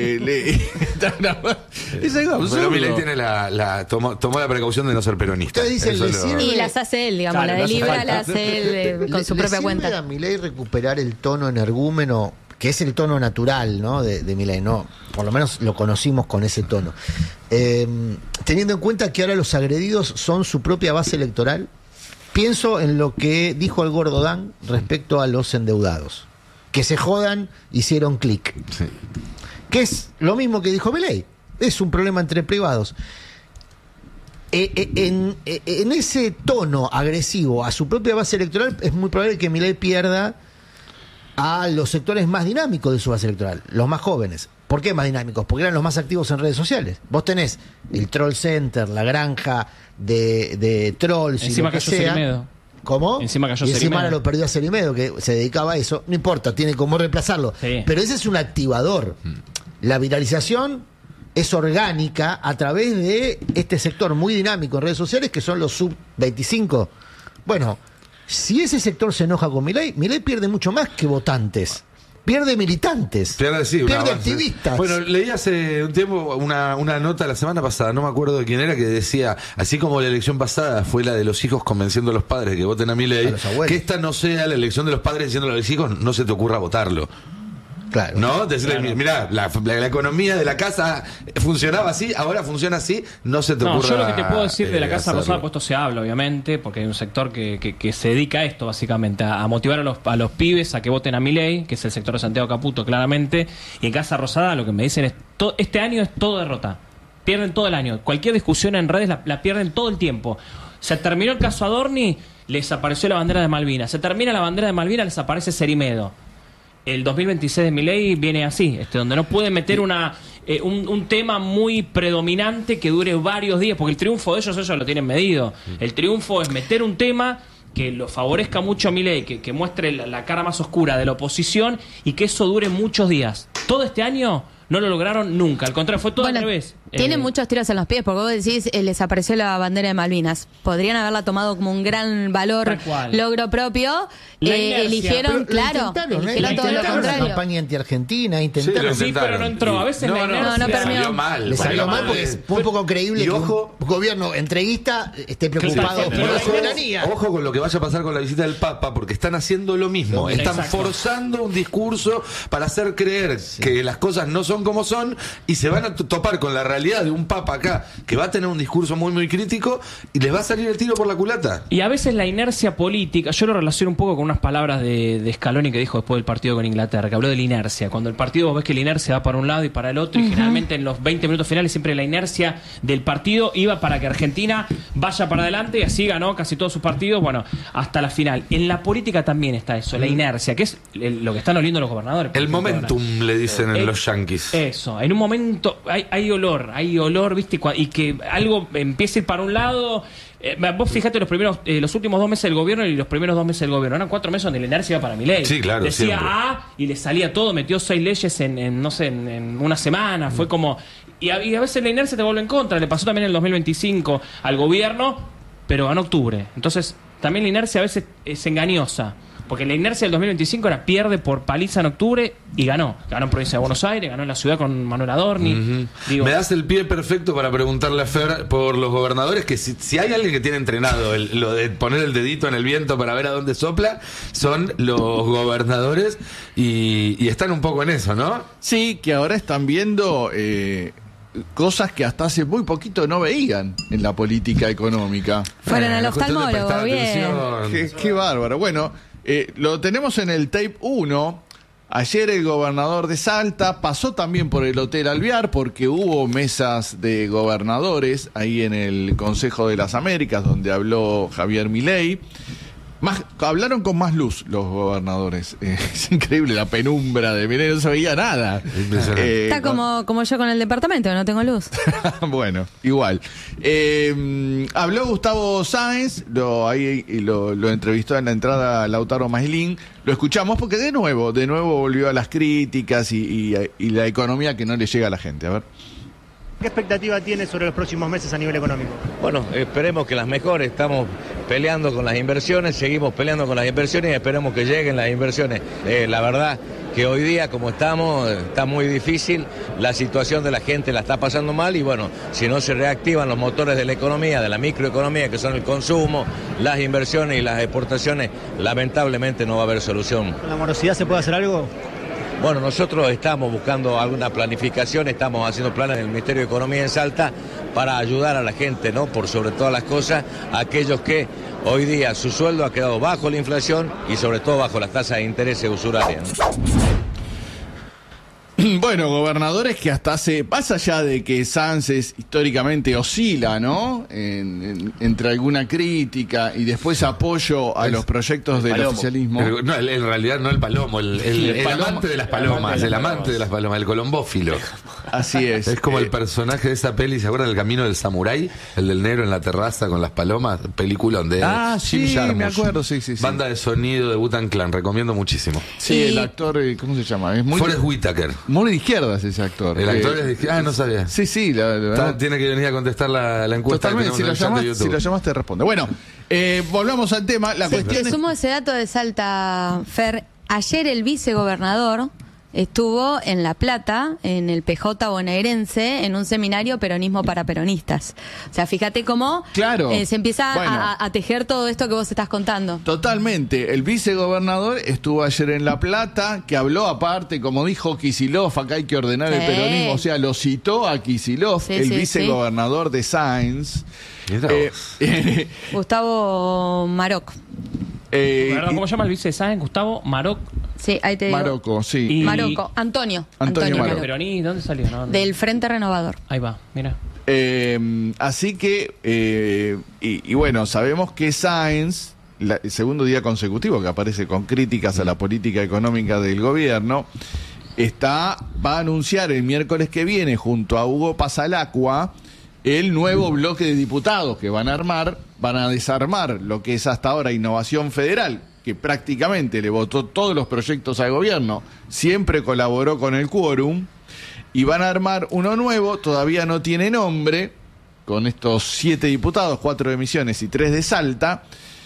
Es algo absurdo. Pero Milei tiene tomó la precaución de no ser peronista. Ustedes dicen, Eso le lo- sirve- Y las hace él, digamos. Claro, La no de hace Libra falta. la hace él con su propia ¿Le cuenta. sirve a Milei recuperar el tono energúmeno, que es el tono natural, ¿no? de Milei, ¿no? Por lo menos lo conocimos con ese tono. Teniendo en cuenta que ahora los agredidos son su propia base electoral, pienso en lo que dijo el Gordo Dan respecto a los endeudados. Que se jodan, hicieron clic. Sí. Que es lo mismo que dijo Milei. Es un problema entre privados. En ese tono agresivo a su propia base electoral, es muy probable que Milei pierda a los sectores más dinámicos de su base electoral, los más jóvenes. ¿Por qué más dinámicos? Porque eran los más activos en redes sociales. Vos tenés el Troll Center, la granja de trolls Encima y lo que cayó sea. Cerimedo. ¿Cómo? Encima cayó y encima Cerimedo. ahora lo perdió a Cerimedo, que se dedicaba a eso. No importa, tiene cómo reemplazarlo. Sí. Pero ese es un activador. La viralización es orgánica a través de este sector muy dinámico en redes sociales, que son los sub-25. Bueno, si ese sector se enoja con Milei, Milei pierde mucho más que votantes. pierde militantes, pierde avance. activistas. Bueno, leí hace un tiempo una nota la semana pasada, no me acuerdo de quién era, que decía, así como la elección pasada fue la de los hijos convenciendo a los padres que voten a Milei, que esta no sea la elección de los padres diciéndole a los hijos, no se te ocurra votarlo. Claro. ¿No? Decirle, mirá, la economía de la casa funcionaba así, ahora funciona así, no se te ocurra. Yo lo que te puedo decir de la Casa hacerlo. Rosada, pues esto se habla, obviamente, porque hay un sector que se dedica a esto, básicamente, a motivar a los pibes a que voten a Milei, que es el sector de Santiago Caputo, claramente. Y en Casa Rosada lo que me dicen es, este año es todo derrota. Pierden todo el año. Cualquier discusión en redes la pierden todo el tiempo. Se terminó el caso Adorni, les apareció la bandera de Malvinas. Se termina la bandera de Malvinas, les aparece Cerimedo. El 2026 de Milei viene así, donde no puede meter un tema muy predominante que dure varios días, porque el triunfo de ellos lo tienen medido. El triunfo es meter un tema que lo favorezca mucho a Milei, que muestre la cara más oscura de la oposición y que eso dure muchos días. Todo este año no lo lograron nunca, al contrario, fue todo al revés. Tienen muchos tiros en los pies, porque vos decís, les apareció la bandera de Malvinas. Podrían haberla tomado como un gran valor, logro propio. Eligieron, claro, eligieron todo lo contrario. Una campaña anti-argentina, intentaron. Sí, pero no entró. A veces no salió mal. Le salió mal porque es muy poco creíble que un gobierno entreguista esté preocupado por la soberanía. Ojo con lo que vaya a pasar con la visita del Papa, porque están haciendo lo mismo. Están forzando un discurso para hacer creer que las cosas no son como son y se van a topar con la realidad de un Papa acá que va a tener un discurso muy muy crítico y les va a salir el tiro por la culata. Y a veces la inercia política, yo lo relaciono un poco con unas palabras de Scaloni que dijo después del partido con Inglaterra, que habló de la inercia. Cuando el partido, vos ves que la inercia va para un lado y para el otro, y generalmente en los 20 minutos finales siempre la inercia del partido iba para que Argentina vaya para adelante, y así ganó casi todos sus partidos, bueno, hasta la final. En la política también está eso, la inercia, que es lo que están oliendo los gobernadores. El momentum, le dicen en los yanquis. Eso, en un momento hay olor, ¿viste? Y que algo empiece a ir para un lado. Vos fijate los últimos 2 meses del gobierno y los primeros 2 meses del gobierno. Eran 4 meses donde la inercia iba para Milei. Sí, claro, decía siempre. y le salía todo, metió 6 leyes en una semana. Fue como. Y a veces la inercia te vuelve en contra. Le pasó también en el 2025 al gobierno, pero ganó octubre. Entonces, también la inercia a veces es engañosa. Porque la inercia del 2025 pierde por paliza en octubre y ganó. Ganó en provincia de Buenos Aires, ganó en la ciudad con Manuel Adorni. Me das el pie perfecto para preguntarle a Fer por los gobernadores, que si hay alguien que tiene entrenado lo de poner el dedito en el viento para ver a dónde sopla, son los gobernadores y están un poco en eso, ¿no? Sí, que ahora están viendo cosas que hasta hace muy poquito no veían en la política económica. Fueron al oftalmólogo, bien. Qué bárbaro. Bueno, lo tenemos en el tape 1. Ayer el gobernador de Salta pasó también por el Hotel Alvear porque hubo mesas de gobernadores ahí en el Consejo de las Américas donde habló Javier Milei. Hablaron con más luz los gobernadores. Es increíble la penumbra de Milei, no se veía nada. Está como yo con el departamento, no tengo luz. Bueno, igual. Habló Gustavo Sáenz, lo entrevistó en la entrada Lautaro Maslin. Lo escuchamos porque de nuevo volvió a las críticas y la economía que no le llega a la gente. A ver. ¿Qué expectativa tiene sobre los próximos meses a nivel económico? Bueno, esperemos que las mejores. Estamos peleando con las inversiones, seguimos peleando con las inversiones y esperemos que lleguen las inversiones. La verdad que hoy día, como estamos, está muy difícil. La situación de la gente la está pasando mal y bueno, si no se reactivan los motores de la economía, de la microeconomía, que son el consumo, las inversiones y las exportaciones, lamentablemente no va a haber solución. ¿Con la morosidad se puede hacer algo? Bueno, nosotros estamos buscando alguna planificación, estamos haciendo planes en el Ministerio de Economía en Salta para ayudar a la gente, ¿no? Por sobre todas las cosas, a aquellos que hoy día su sueldo ha quedado bajo la inflación y sobre todo bajo las tasas de interés usurarias, ¿no? Bueno, gobernadores que hasta más allá de que Sánchez históricamente oscila, ¿no? Entre alguna crítica y después apoyo a los proyectos del oficialismo. En realidad no el palomo, el amante de las palomas, el colombófilo. Así es. Es como el personaje de esa peli, ¿se acuerdan del Camino del Samurái? El del negro en la terraza con las palomas, peliculón de Jim Jarmusch. Me acuerdo, sí. Banda de sonido de Wu-Tang Clan, recomiendo muchísimo. Sí, el actor, ¿cómo se llama? Es Forrest Whitaker. Muy de izquierdas ese actor. El actor es de izquierdas. No sabía. Sí, la verdad. Tiene que venir a contestar la encuesta. Totalmente, que tenemos si lo llamaste, responde. Bueno, volvamos al tema. La cuestión Te sumo ese dato de Salta, Fer. Ayer el vicegobernador estuvo en La Plata, en el PJ bonaerense, en un seminario Peronismo para Peronistas. O sea, fíjate cómo se empieza a tejer todo esto que vos estás contando. Totalmente. El vicegobernador estuvo ayer en La Plata, que habló aparte, como dijo Kicillof, acá hay que ordenar el peronismo, o sea, lo citó a Kicillof, vicegobernador de Sáenz. Gustavo Maroc. ¿Cómo se llama el vice de Sáenz? Gustavo Maroc. Sí, ahí te digo. Maroco, sí. Maroco. Antonio Maroc. ¿Peroní? ¿Dónde salió? No. Del Frente Renovador. Ahí va, mira. Así que, y bueno, sabemos que Sáenz, el segundo día consecutivo que aparece con críticas a la política económica del gobierno, va a anunciar el miércoles que viene, junto a Hugo Pasalacqua, el nuevo bloque de diputados que van a desarmar lo que es hasta ahora Innovación Federal, que prácticamente le votó todos los proyectos al gobierno, siempre colaboró con el quórum, y van a armar uno nuevo, todavía no tiene nombre, con estos 7 diputados, 4 de Misiones y 3 de Salta,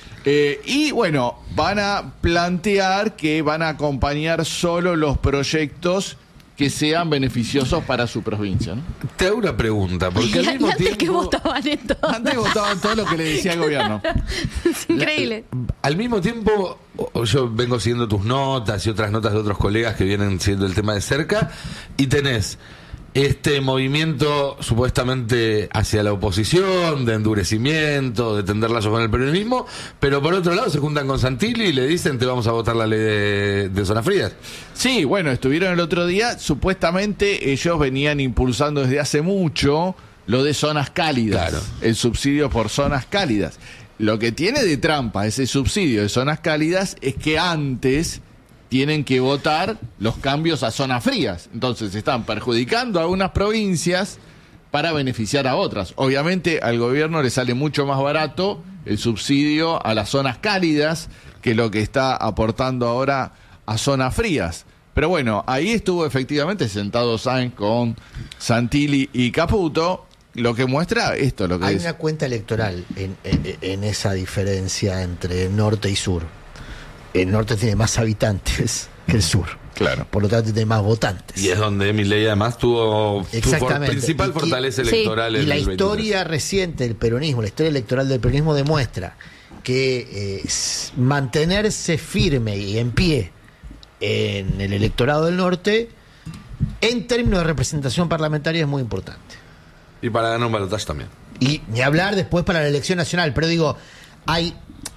y bueno, van a plantear que van a acompañar solo los proyectos que sean beneficiosos para su provincia, ¿no? Te hago una pregunta, porque al mismo tiempo... que votaban en todo. Antes votaban todo lo que le decía el gobierno. Es increíble. Al mismo tiempo, yo vengo siguiendo tus notas y otras notas de otros colegas que vienen siguiendo el tema de cerca, y tenés este movimiento supuestamente hacia la oposición, de endurecimiento, de tender lazos con el peronismo, pero por otro lado se juntan con Santilli y le dicen te vamos a votar la ley de zonas frías. Sí, bueno, estuvieron el otro día, supuestamente ellos venían impulsando desde hace mucho lo de zonas cálidas, claro, el subsidio por zonas cálidas. Lo que tiene de trampa ese subsidio de zonas cálidas es que antes tienen que votar los cambios a zonas frías. Entonces están perjudicando a unas provincias para beneficiar a otras. Obviamente al gobierno le sale mucho más barato el subsidio a las zonas cálidas que lo que está aportando ahora a zonas frías. Pero bueno, ahí estuvo efectivamente sentado Sáenz con Santilli y Caputo, lo que muestra esto. Lo que hay una cuenta electoral en esa diferencia entre norte y sur. El norte tiene más habitantes que el sur. Claro. Por lo tanto, tiene más votantes. Y es donde Milei además tuvo su principal fortaleza electoral. Y la historia reciente del peronismo, la historia electoral del peronismo demuestra que mantenerse firme y en pie en el electorado del norte, en términos de representación parlamentaria, es muy importante. Y para ganar un balotaje también. Y ni hablar después para la elección nacional. Pero digo, hay...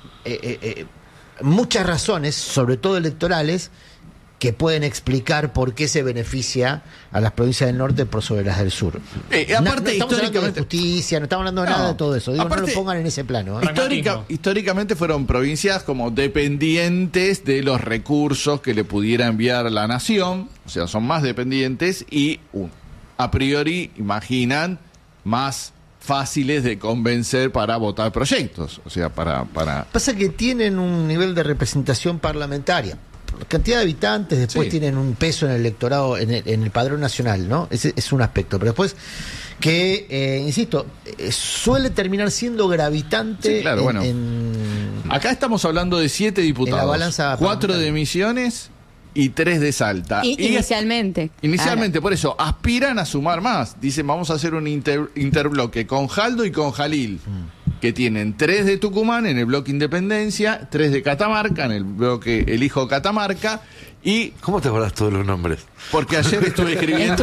muchas razones, sobre todo electorales, que pueden explicar por qué se beneficia a las provincias del norte por sobre las del sur. Aparte, no estamos hablando de justicia, no estamos hablando de nada de todo eso. Digo, aparte, no lo pongan en ese plano. Históricamente fueron provincias como dependientes de los recursos que le pudiera enviar la nación, o sea, son más dependientes y a priori imaginan más fáciles de convencer para votar proyectos, o sea, para... Pasa que tienen un nivel de representación parlamentaria. La cantidad de habitantes después tienen un peso en el electorado, en el padrón nacional, ¿no? Ese es un aspecto. Pero después que, insisto, suele terminar siendo gravitante. Sí, claro, bueno. Acá estamos hablando de 7 diputados, en la balanza 4 de Misiones y 3 de Salta. Inicialmente. Inicialmente, por eso, aspiran a sumar más. Dicen, vamos a hacer un interbloque con Jaldo y con Jalil, que tienen 3 de Tucumán en el bloque Independencia, 3 de Catamarca en el bloque Elijo Catamarca, y... ¿Cómo te acordás todos los nombres? Porque ayer estuve escribiendo...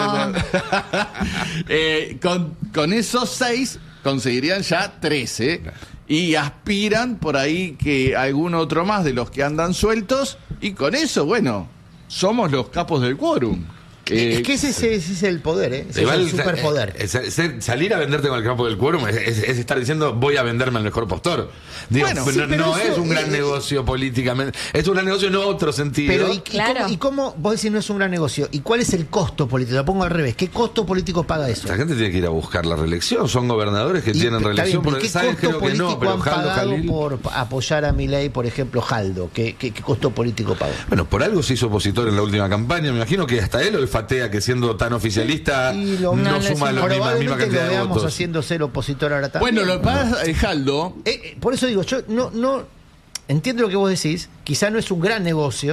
con esos 6 conseguirían ya 13, y aspiran por ahí que algún otro más de los que andan sueltos, y con eso, bueno, somos los capos del quórum. Es que ese es el poder, ese es el superpoder. Salir a venderte con el campo del quórum es estar diciendo voy a venderme al mejor postor. Digo, bueno, pero no es un gran negocio políticamente, es un gran negocio en otro sentido. Pero ¿y cómo vos decís no es un gran negocio? ¿Y cuál es el costo político? Lo pongo al revés. ¿Qué costo político paga eso? La gente tiene que ir a buscar la reelección. Son gobernadores que tienen reelección. Bien, ¿qué costo político han pagado por apoyar a Milei, por ejemplo, Jaldo? ¿Qué costo político pagó? Bueno, por algo se hizo opositor en la última campaña. Me imagino que hasta él olfatea que siendo tan oficialista no suma la misma cantidad de veamos votos. Haciendo ser opositor ahora también. Bueno, lo que pasa es Jaldo... por eso digo, yo no entiendo lo que vos decís. Quizá no es un gran negocio.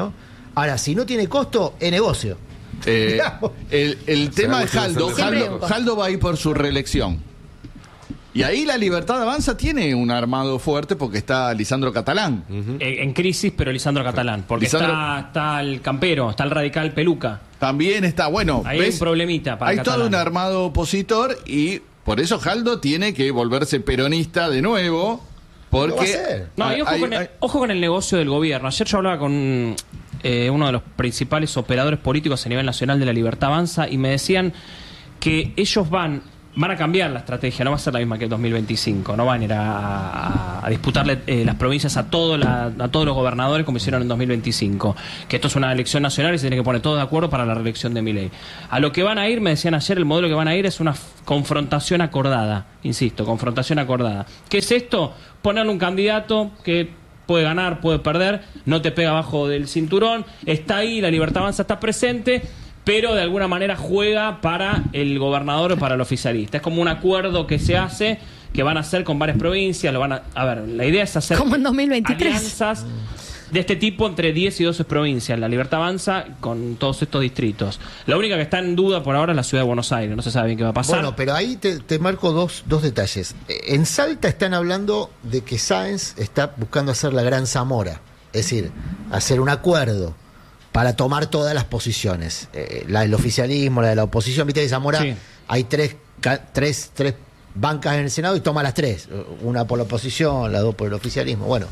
Ahora, si no tiene costo, es negocio. El tema de Jaldo va a ir por su reelección. Y ahí la Libertad Avanza tiene un armado fuerte porque está Lisandro Catalán. En crisis, pero Lisandro Catalán. Porque está el campero, está el radical Peluca. También está, bueno. Ahí hay un problemita para Hay Catalán. todo un armado opositor y por eso Jaldo tiene que volverse peronista de nuevo. Porque. No, y ojo con el negocio del gobierno. Ayer yo hablaba con uno de los principales operadores políticos a nivel nacional de la Libertad Avanza y me decían que ellos van a cambiar la estrategia, no va a ser la misma que el 2025, no van a ir a disputarle las provincias a todos los gobernadores como hicieron en 2025, que esto es una elección nacional y se tiene que poner todos de acuerdo para la reelección de Milei. A lo que van a ir, me decían ayer, el modelo que van a ir es una confrontación acordada, insisto, confrontación acordada. ¿Qué es esto? Ponerle un candidato que puede ganar, puede perder, no te pega abajo del cinturón, está ahí, la Libertad Avanza está presente, pero de alguna manera juega para el gobernador o para el oficialista. Es como un acuerdo que se hace, que van a hacer con varias provincias. A ver, la idea es hacer como en 2023 alianzas de este tipo entre 10 y 12 provincias. La Libertad Avanza con todos estos distritos. La única que está en duda por ahora es la ciudad de Buenos Aires. No se sabe bien qué va a pasar. Bueno, pero ahí te marco dos detalles. En Salta están hablando de que Sáenz está buscando hacer la Gran Zamora. Es decir, hacer un acuerdo para tomar todas las posiciones. La del oficialismo, la de la oposición. Viste que Zamora hay tres bancas en el Senado y toma las tres. Una por la oposición, las dos por el oficialismo. Bueno,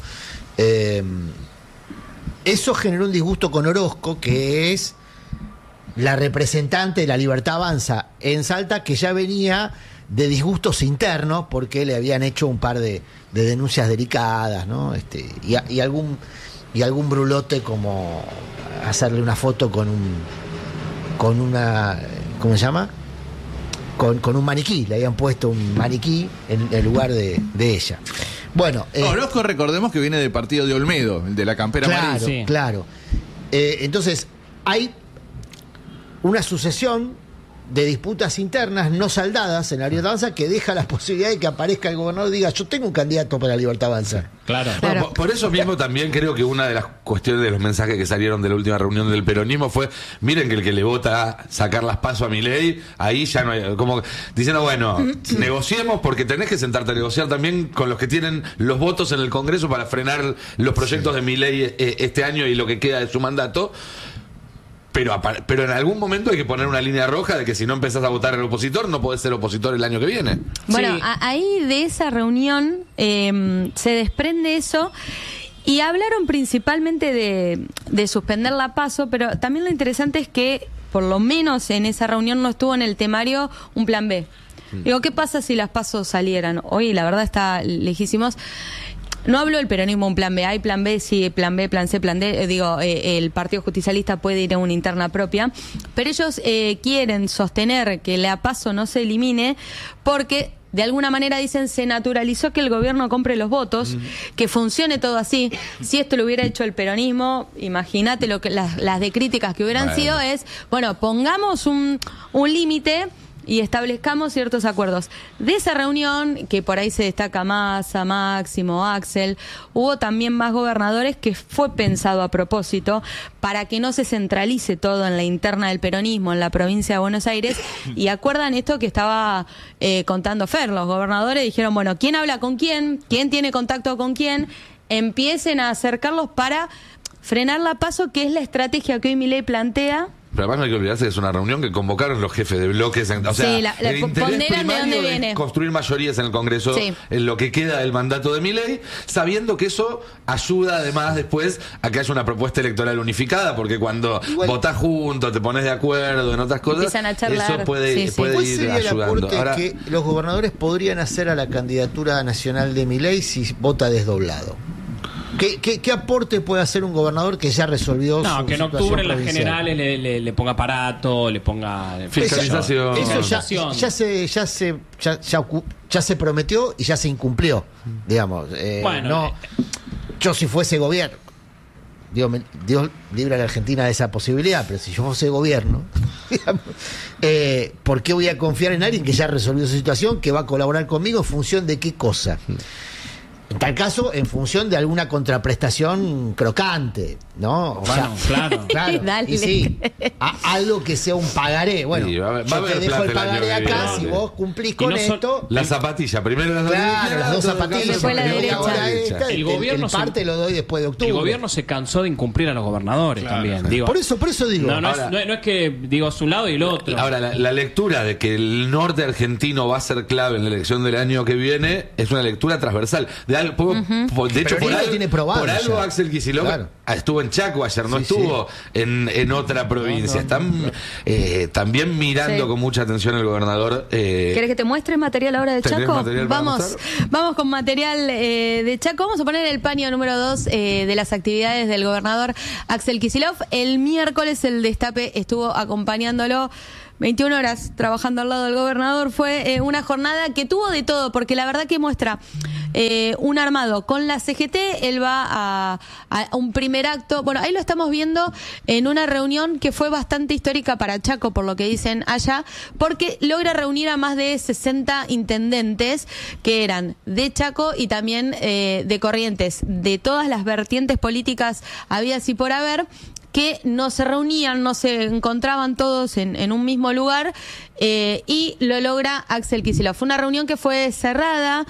eso generó un disgusto con Orozco, que es la representante de la Libertad Avanza en Salta, que ya venía de disgustos internos porque le habían hecho un par de denuncias delicadas, ¿no? Y algún brulote como hacerle una foto con una, ¿cómo se llama? Con un maniquí, le habían puesto un maniquí en el lugar de ella. Bueno, Orozco, recordemos que viene del partido de Olmedo, el de la campera amarilla. Sí. Claro. Entonces, hay una sucesión de disputas internas no saldadas en la Libertad Avanza que deja la posibilidad de que aparezca el gobernador y diga: yo tengo un candidato para la Libertad Avanza. Claro. Bueno, por eso mismo también creo que una de las cuestiones de los mensajes que salieron de la última reunión del peronismo fue: miren que el que le vota a sacar las pasos a Milei, ahí ya no hay, como diciendo, bueno, negociemos, porque tenés que sentarte a negociar también con los que tienen los votos en el Congreso para frenar los proyectos de Milei este año y lo que queda de su mandato. Pero en algún momento hay que poner una línea roja de que si no empezás a votar al opositor, no podés ser opositor el año que viene. Bueno, ahí de esa reunión se desprende eso. Y hablaron principalmente de suspender la PASO, pero también lo interesante es que, por lo menos en esa reunión, no estuvo en el temario un plan B. Digo, ¿qué pasa si las PASO salieran? Hoy, la verdad, está lejísimos. No hablo del peronismo un plan B, hay plan B, sí, plan B, plan C, plan D. El Partido Justicialista puede ir a una interna propia, pero ellos quieren sostener que la PASO no se elimine porque de alguna manera dicen se naturalizó que el gobierno compre los votos, que funcione todo así. Si esto lo hubiera hecho el peronismo, imagínate lo que las de críticas que hubieran sido es, bueno, pongamos un límite y establezcamos ciertos acuerdos. De esa reunión, que por ahí se destaca Massa, Máximo, Axel, hubo también más gobernadores, que fue pensado a propósito para que no se centralice todo en la interna del peronismo en la provincia de Buenos Aires. Y acuerdan esto que estaba contando Fer, los gobernadores dijeron, bueno, ¿quién habla con quién? ¿Quién tiene contacto con quién? Empiecen a acercarlos para frenar la PASO, que es la estrategia que hoy Milei plantea. Pero además no hay que olvidarse que es una reunión que convocaron los jefes de bloques. O sea, sí, el interés primario de es construir mayorías en el Congreso en lo que queda del mandato de Milei, sabiendo que eso ayuda además después a que haya una propuesta electoral unificada, porque cuando votás juntos, te pones de acuerdo en otras cosas, eso puede ir ayudando. Ahora, que los gobernadores podrían hacer a la candidatura nacional de Milei si vota desdoblado. ¿Qué aporte puede hacer un gobernador que ya resolvió su que en octubre en las generales le ponga aparato, le ponga fiscalización? Eso ya se prometió y ya se incumplió, digamos. Yo si fuese gobierno, Dios libre a la Argentina de esa posibilidad, pero si yo fuese gobierno, digamos, ¿por qué voy a confiar en alguien que ya resolvió su situación, que va a colaborar conmigo en función de qué cosa? En tal caso, en función de alguna contraprestación crocante, ¿no? Claro. Dale. Y sí, algo que sea un pagaré. Bueno, Sí, va a yo haber te dejo el plata el año pagaré que acá, viene. si vos cumplís con esto. La zapatilla, primero las Claro, las dos zapatillas. Después la derecha. Ahora esta, El gobierno el parte lo doy después de octubre. El gobierno se cansó de incumplir a los gobernadores también. Digo, Por eso digo. no es que digo es un lado y el otro. Ahora, la lectura de que el norte argentino va a ser clave en la elección del año que viene es una lectura transversal. De hecho, Pero Lila tiene probado por algo ya. Axel Kicillof estuvo en Chaco ayer, no estuvo en otra provincia. Están también mirando con mucha atención al gobernador. ¿Querés que te muestre material ahora de ¿Tenés Chaco? material para Vamos con material de Chaco. Vamos a poner el paño número 2 de las actividades del gobernador Axel Kicillof. El miércoles el Destape estuvo acompañándolo 21 horas trabajando al lado del gobernador. Fue una jornada que tuvo de todo, porque la verdad que muestra un armado con la CGT. Él va a un primer acto. Bueno, ahí lo estamos viendo en una reunión que fue bastante histórica para Chaco, por lo que dicen allá, porque logra reunir a más de 60 intendentes que eran de Chaco y también de Corrientes, de todas las vertientes políticas habidas y por haber, que no se reunían, no se encontraban todos en un mismo lugar, y lo logra Axel Kicillof. Fue una reunión que fue cerrada,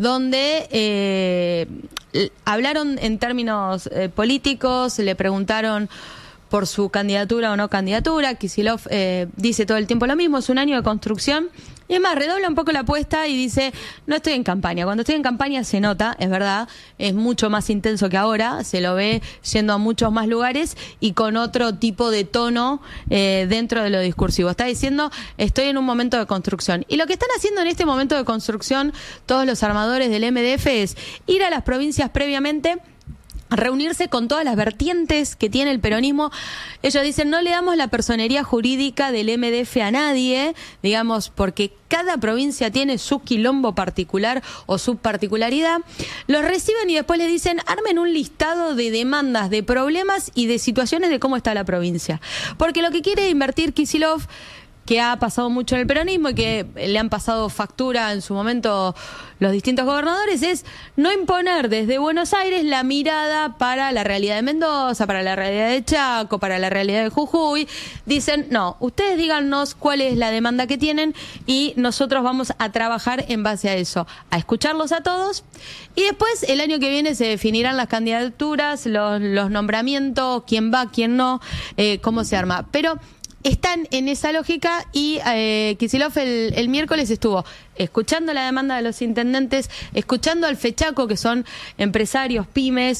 donde hablaron en términos políticos, le preguntaron por su candidatura o no candidatura. Kicillof dice todo el tiempo lo mismo, es un año de construcción. Y es más, redobla un poco la apuesta y dice, no estoy en campaña. Cuando estoy en campaña se nota, es verdad, es mucho más intenso que ahora, se lo ve yendo a muchos más lugares y con otro tipo de tono dentro de lo discursivo. Está diciendo, estoy en un momento de construcción. Y lo que están haciendo en este momento de construcción todos los armadores del MDF es ir a las provincias previamente, reunirse con todas las vertientes que tiene el peronismo. Ellos dicen, no le damos la personería jurídica del MDF a nadie, digamos, porque cada provincia tiene su quilombo particular o su particularidad. Los reciben y después les dicen, armen un listado de demandas, de problemas y de situaciones de cómo está la provincia. Porque lo que quiere invertir Kicillof, que ha pasado mucho en el peronismo y que le han pasado factura en su momento los distintos gobernadores, es no imponer desde Buenos Aires la mirada para la realidad de Mendoza, para la realidad de Chaco, para la realidad de Jujuy. Dicen, no, ustedes díganos cuál es la demanda que tienen y nosotros vamos a trabajar en base a eso, a escucharlos a todos, y después el año que viene se definirán las candidaturas, los nombramientos, quién va, quién no, cómo se arma. Pero están en esa lógica y Kicillof el miércoles estuvo escuchando la demanda de los intendentes, escuchando al FECHACO, que son empresarios, pymes,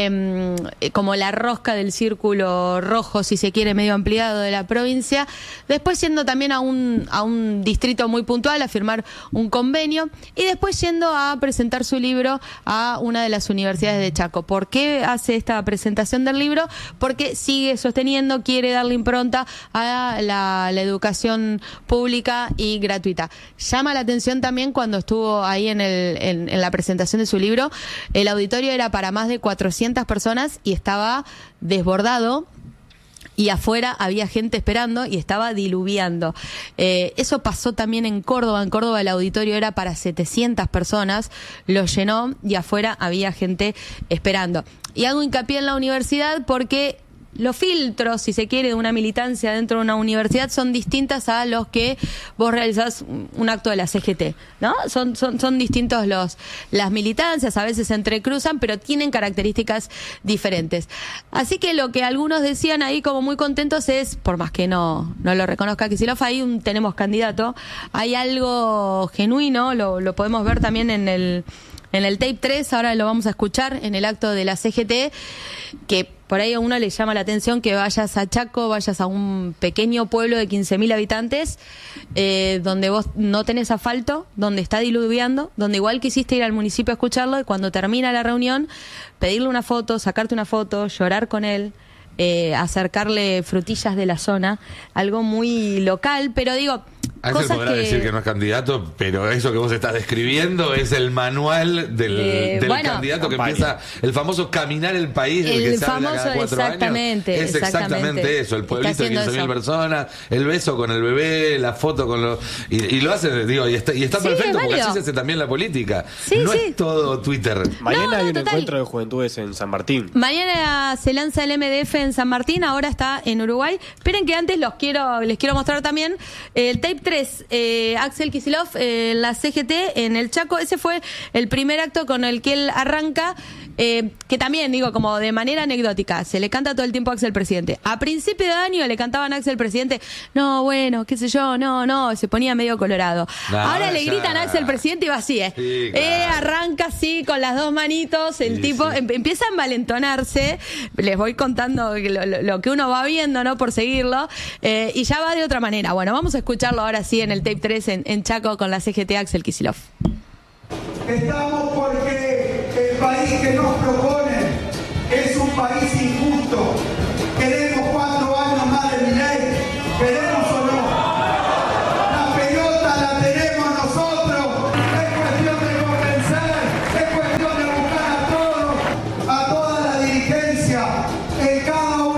como la rosca del círculo rojo, si se quiere, medio ampliado de la provincia, después yendo también a un distrito muy puntual a firmar un convenio y después yendo a presentar su libro a una de las universidades de Chaco. ¿Por qué hace esta presentación del libro? Porque sigue sosteniendo, quiere darle impronta a la educación pública y gratuita. Llama la atención también cuando estuvo ahí en la presentación de su libro, el auditorio era para más de 400 personas y estaba desbordado. Y afuera había gente esperando y estaba diluviando. Eso pasó también en Córdoba. En Córdoba el auditorio era para 700 personas, lo llenó y afuera había gente esperando. Y hago hincapié en la universidad porque los filtros, si se quiere, de una militancia dentro de una universidad son distintas a los que vos realizás un acto de la CGT, ¿no? Son distintos las militancias, a veces se entrecruzan, pero tienen características diferentes. Así que lo que algunos decían ahí como muy contentos es, por más que no lo reconozca Kicillof, ahí tenemos candidato, hay algo genuino, lo podemos ver también en el tape 3, ahora lo vamos a escuchar en el acto de la CGT, que por ahí a uno le llama la atención que vayas a Chaco, vayas a un pequeño pueblo de 15.000 habitantes, donde vos no tenés asfalto, donde está diluviando, donde igual quisiste ir al municipio a escucharlo y cuando termina la reunión, pedirle una foto, sacarte una foto, llorar con él, acercarle frutillas de la zona, algo muy local, pero digo, Axel cosas podrá decir que no es candidato, pero eso que vos estás describiendo es el manual del candidato que empieza el famoso caminar el país, del que se habla cada 4 años. Es exactamente eso, el pueblito de 15.000 personas, el beso con el bebé, la foto con los... Y lo hace, digo, y está perfecto, porque así se hace también la política. No es todo Twitter. Mañana hay un encuentro de juventudes en San Martín. Mañana se lanza el MDF en San Martín, ahora está en Uruguay. Esperen que antes les quiero mostrar también el tape 3, Axel Kicillof, la CGT en el Chaco. Ese fue el primer acto con el que él arranca, que también, digo, como de manera anecdótica, se le canta todo el tiempo a Axel Presidente. A principio de año le cantaban a Axel Presidente, no, bueno, qué sé yo, no, se ponía medio colorado. Ahora le gritan a Axel Presidente y va así, sí, claro. Arranca así con las dos manitos, el tipo empieza a envalentonarse. Les voy contando lo que uno va viendo, ¿no? Por seguirlo, y ya va de otra manera. Bueno, vamos a escucharlo ahora sí en el tape 3 en Chaco con la CGT Axel Kicillof. Estamos porque el país que nos proponen es un país injusto. Queremos 4 años más de Milei, queremos o no. La pelota la tenemos nosotros. Es cuestión de convencer, es cuestión de buscar a toda la dirigencia en cada uno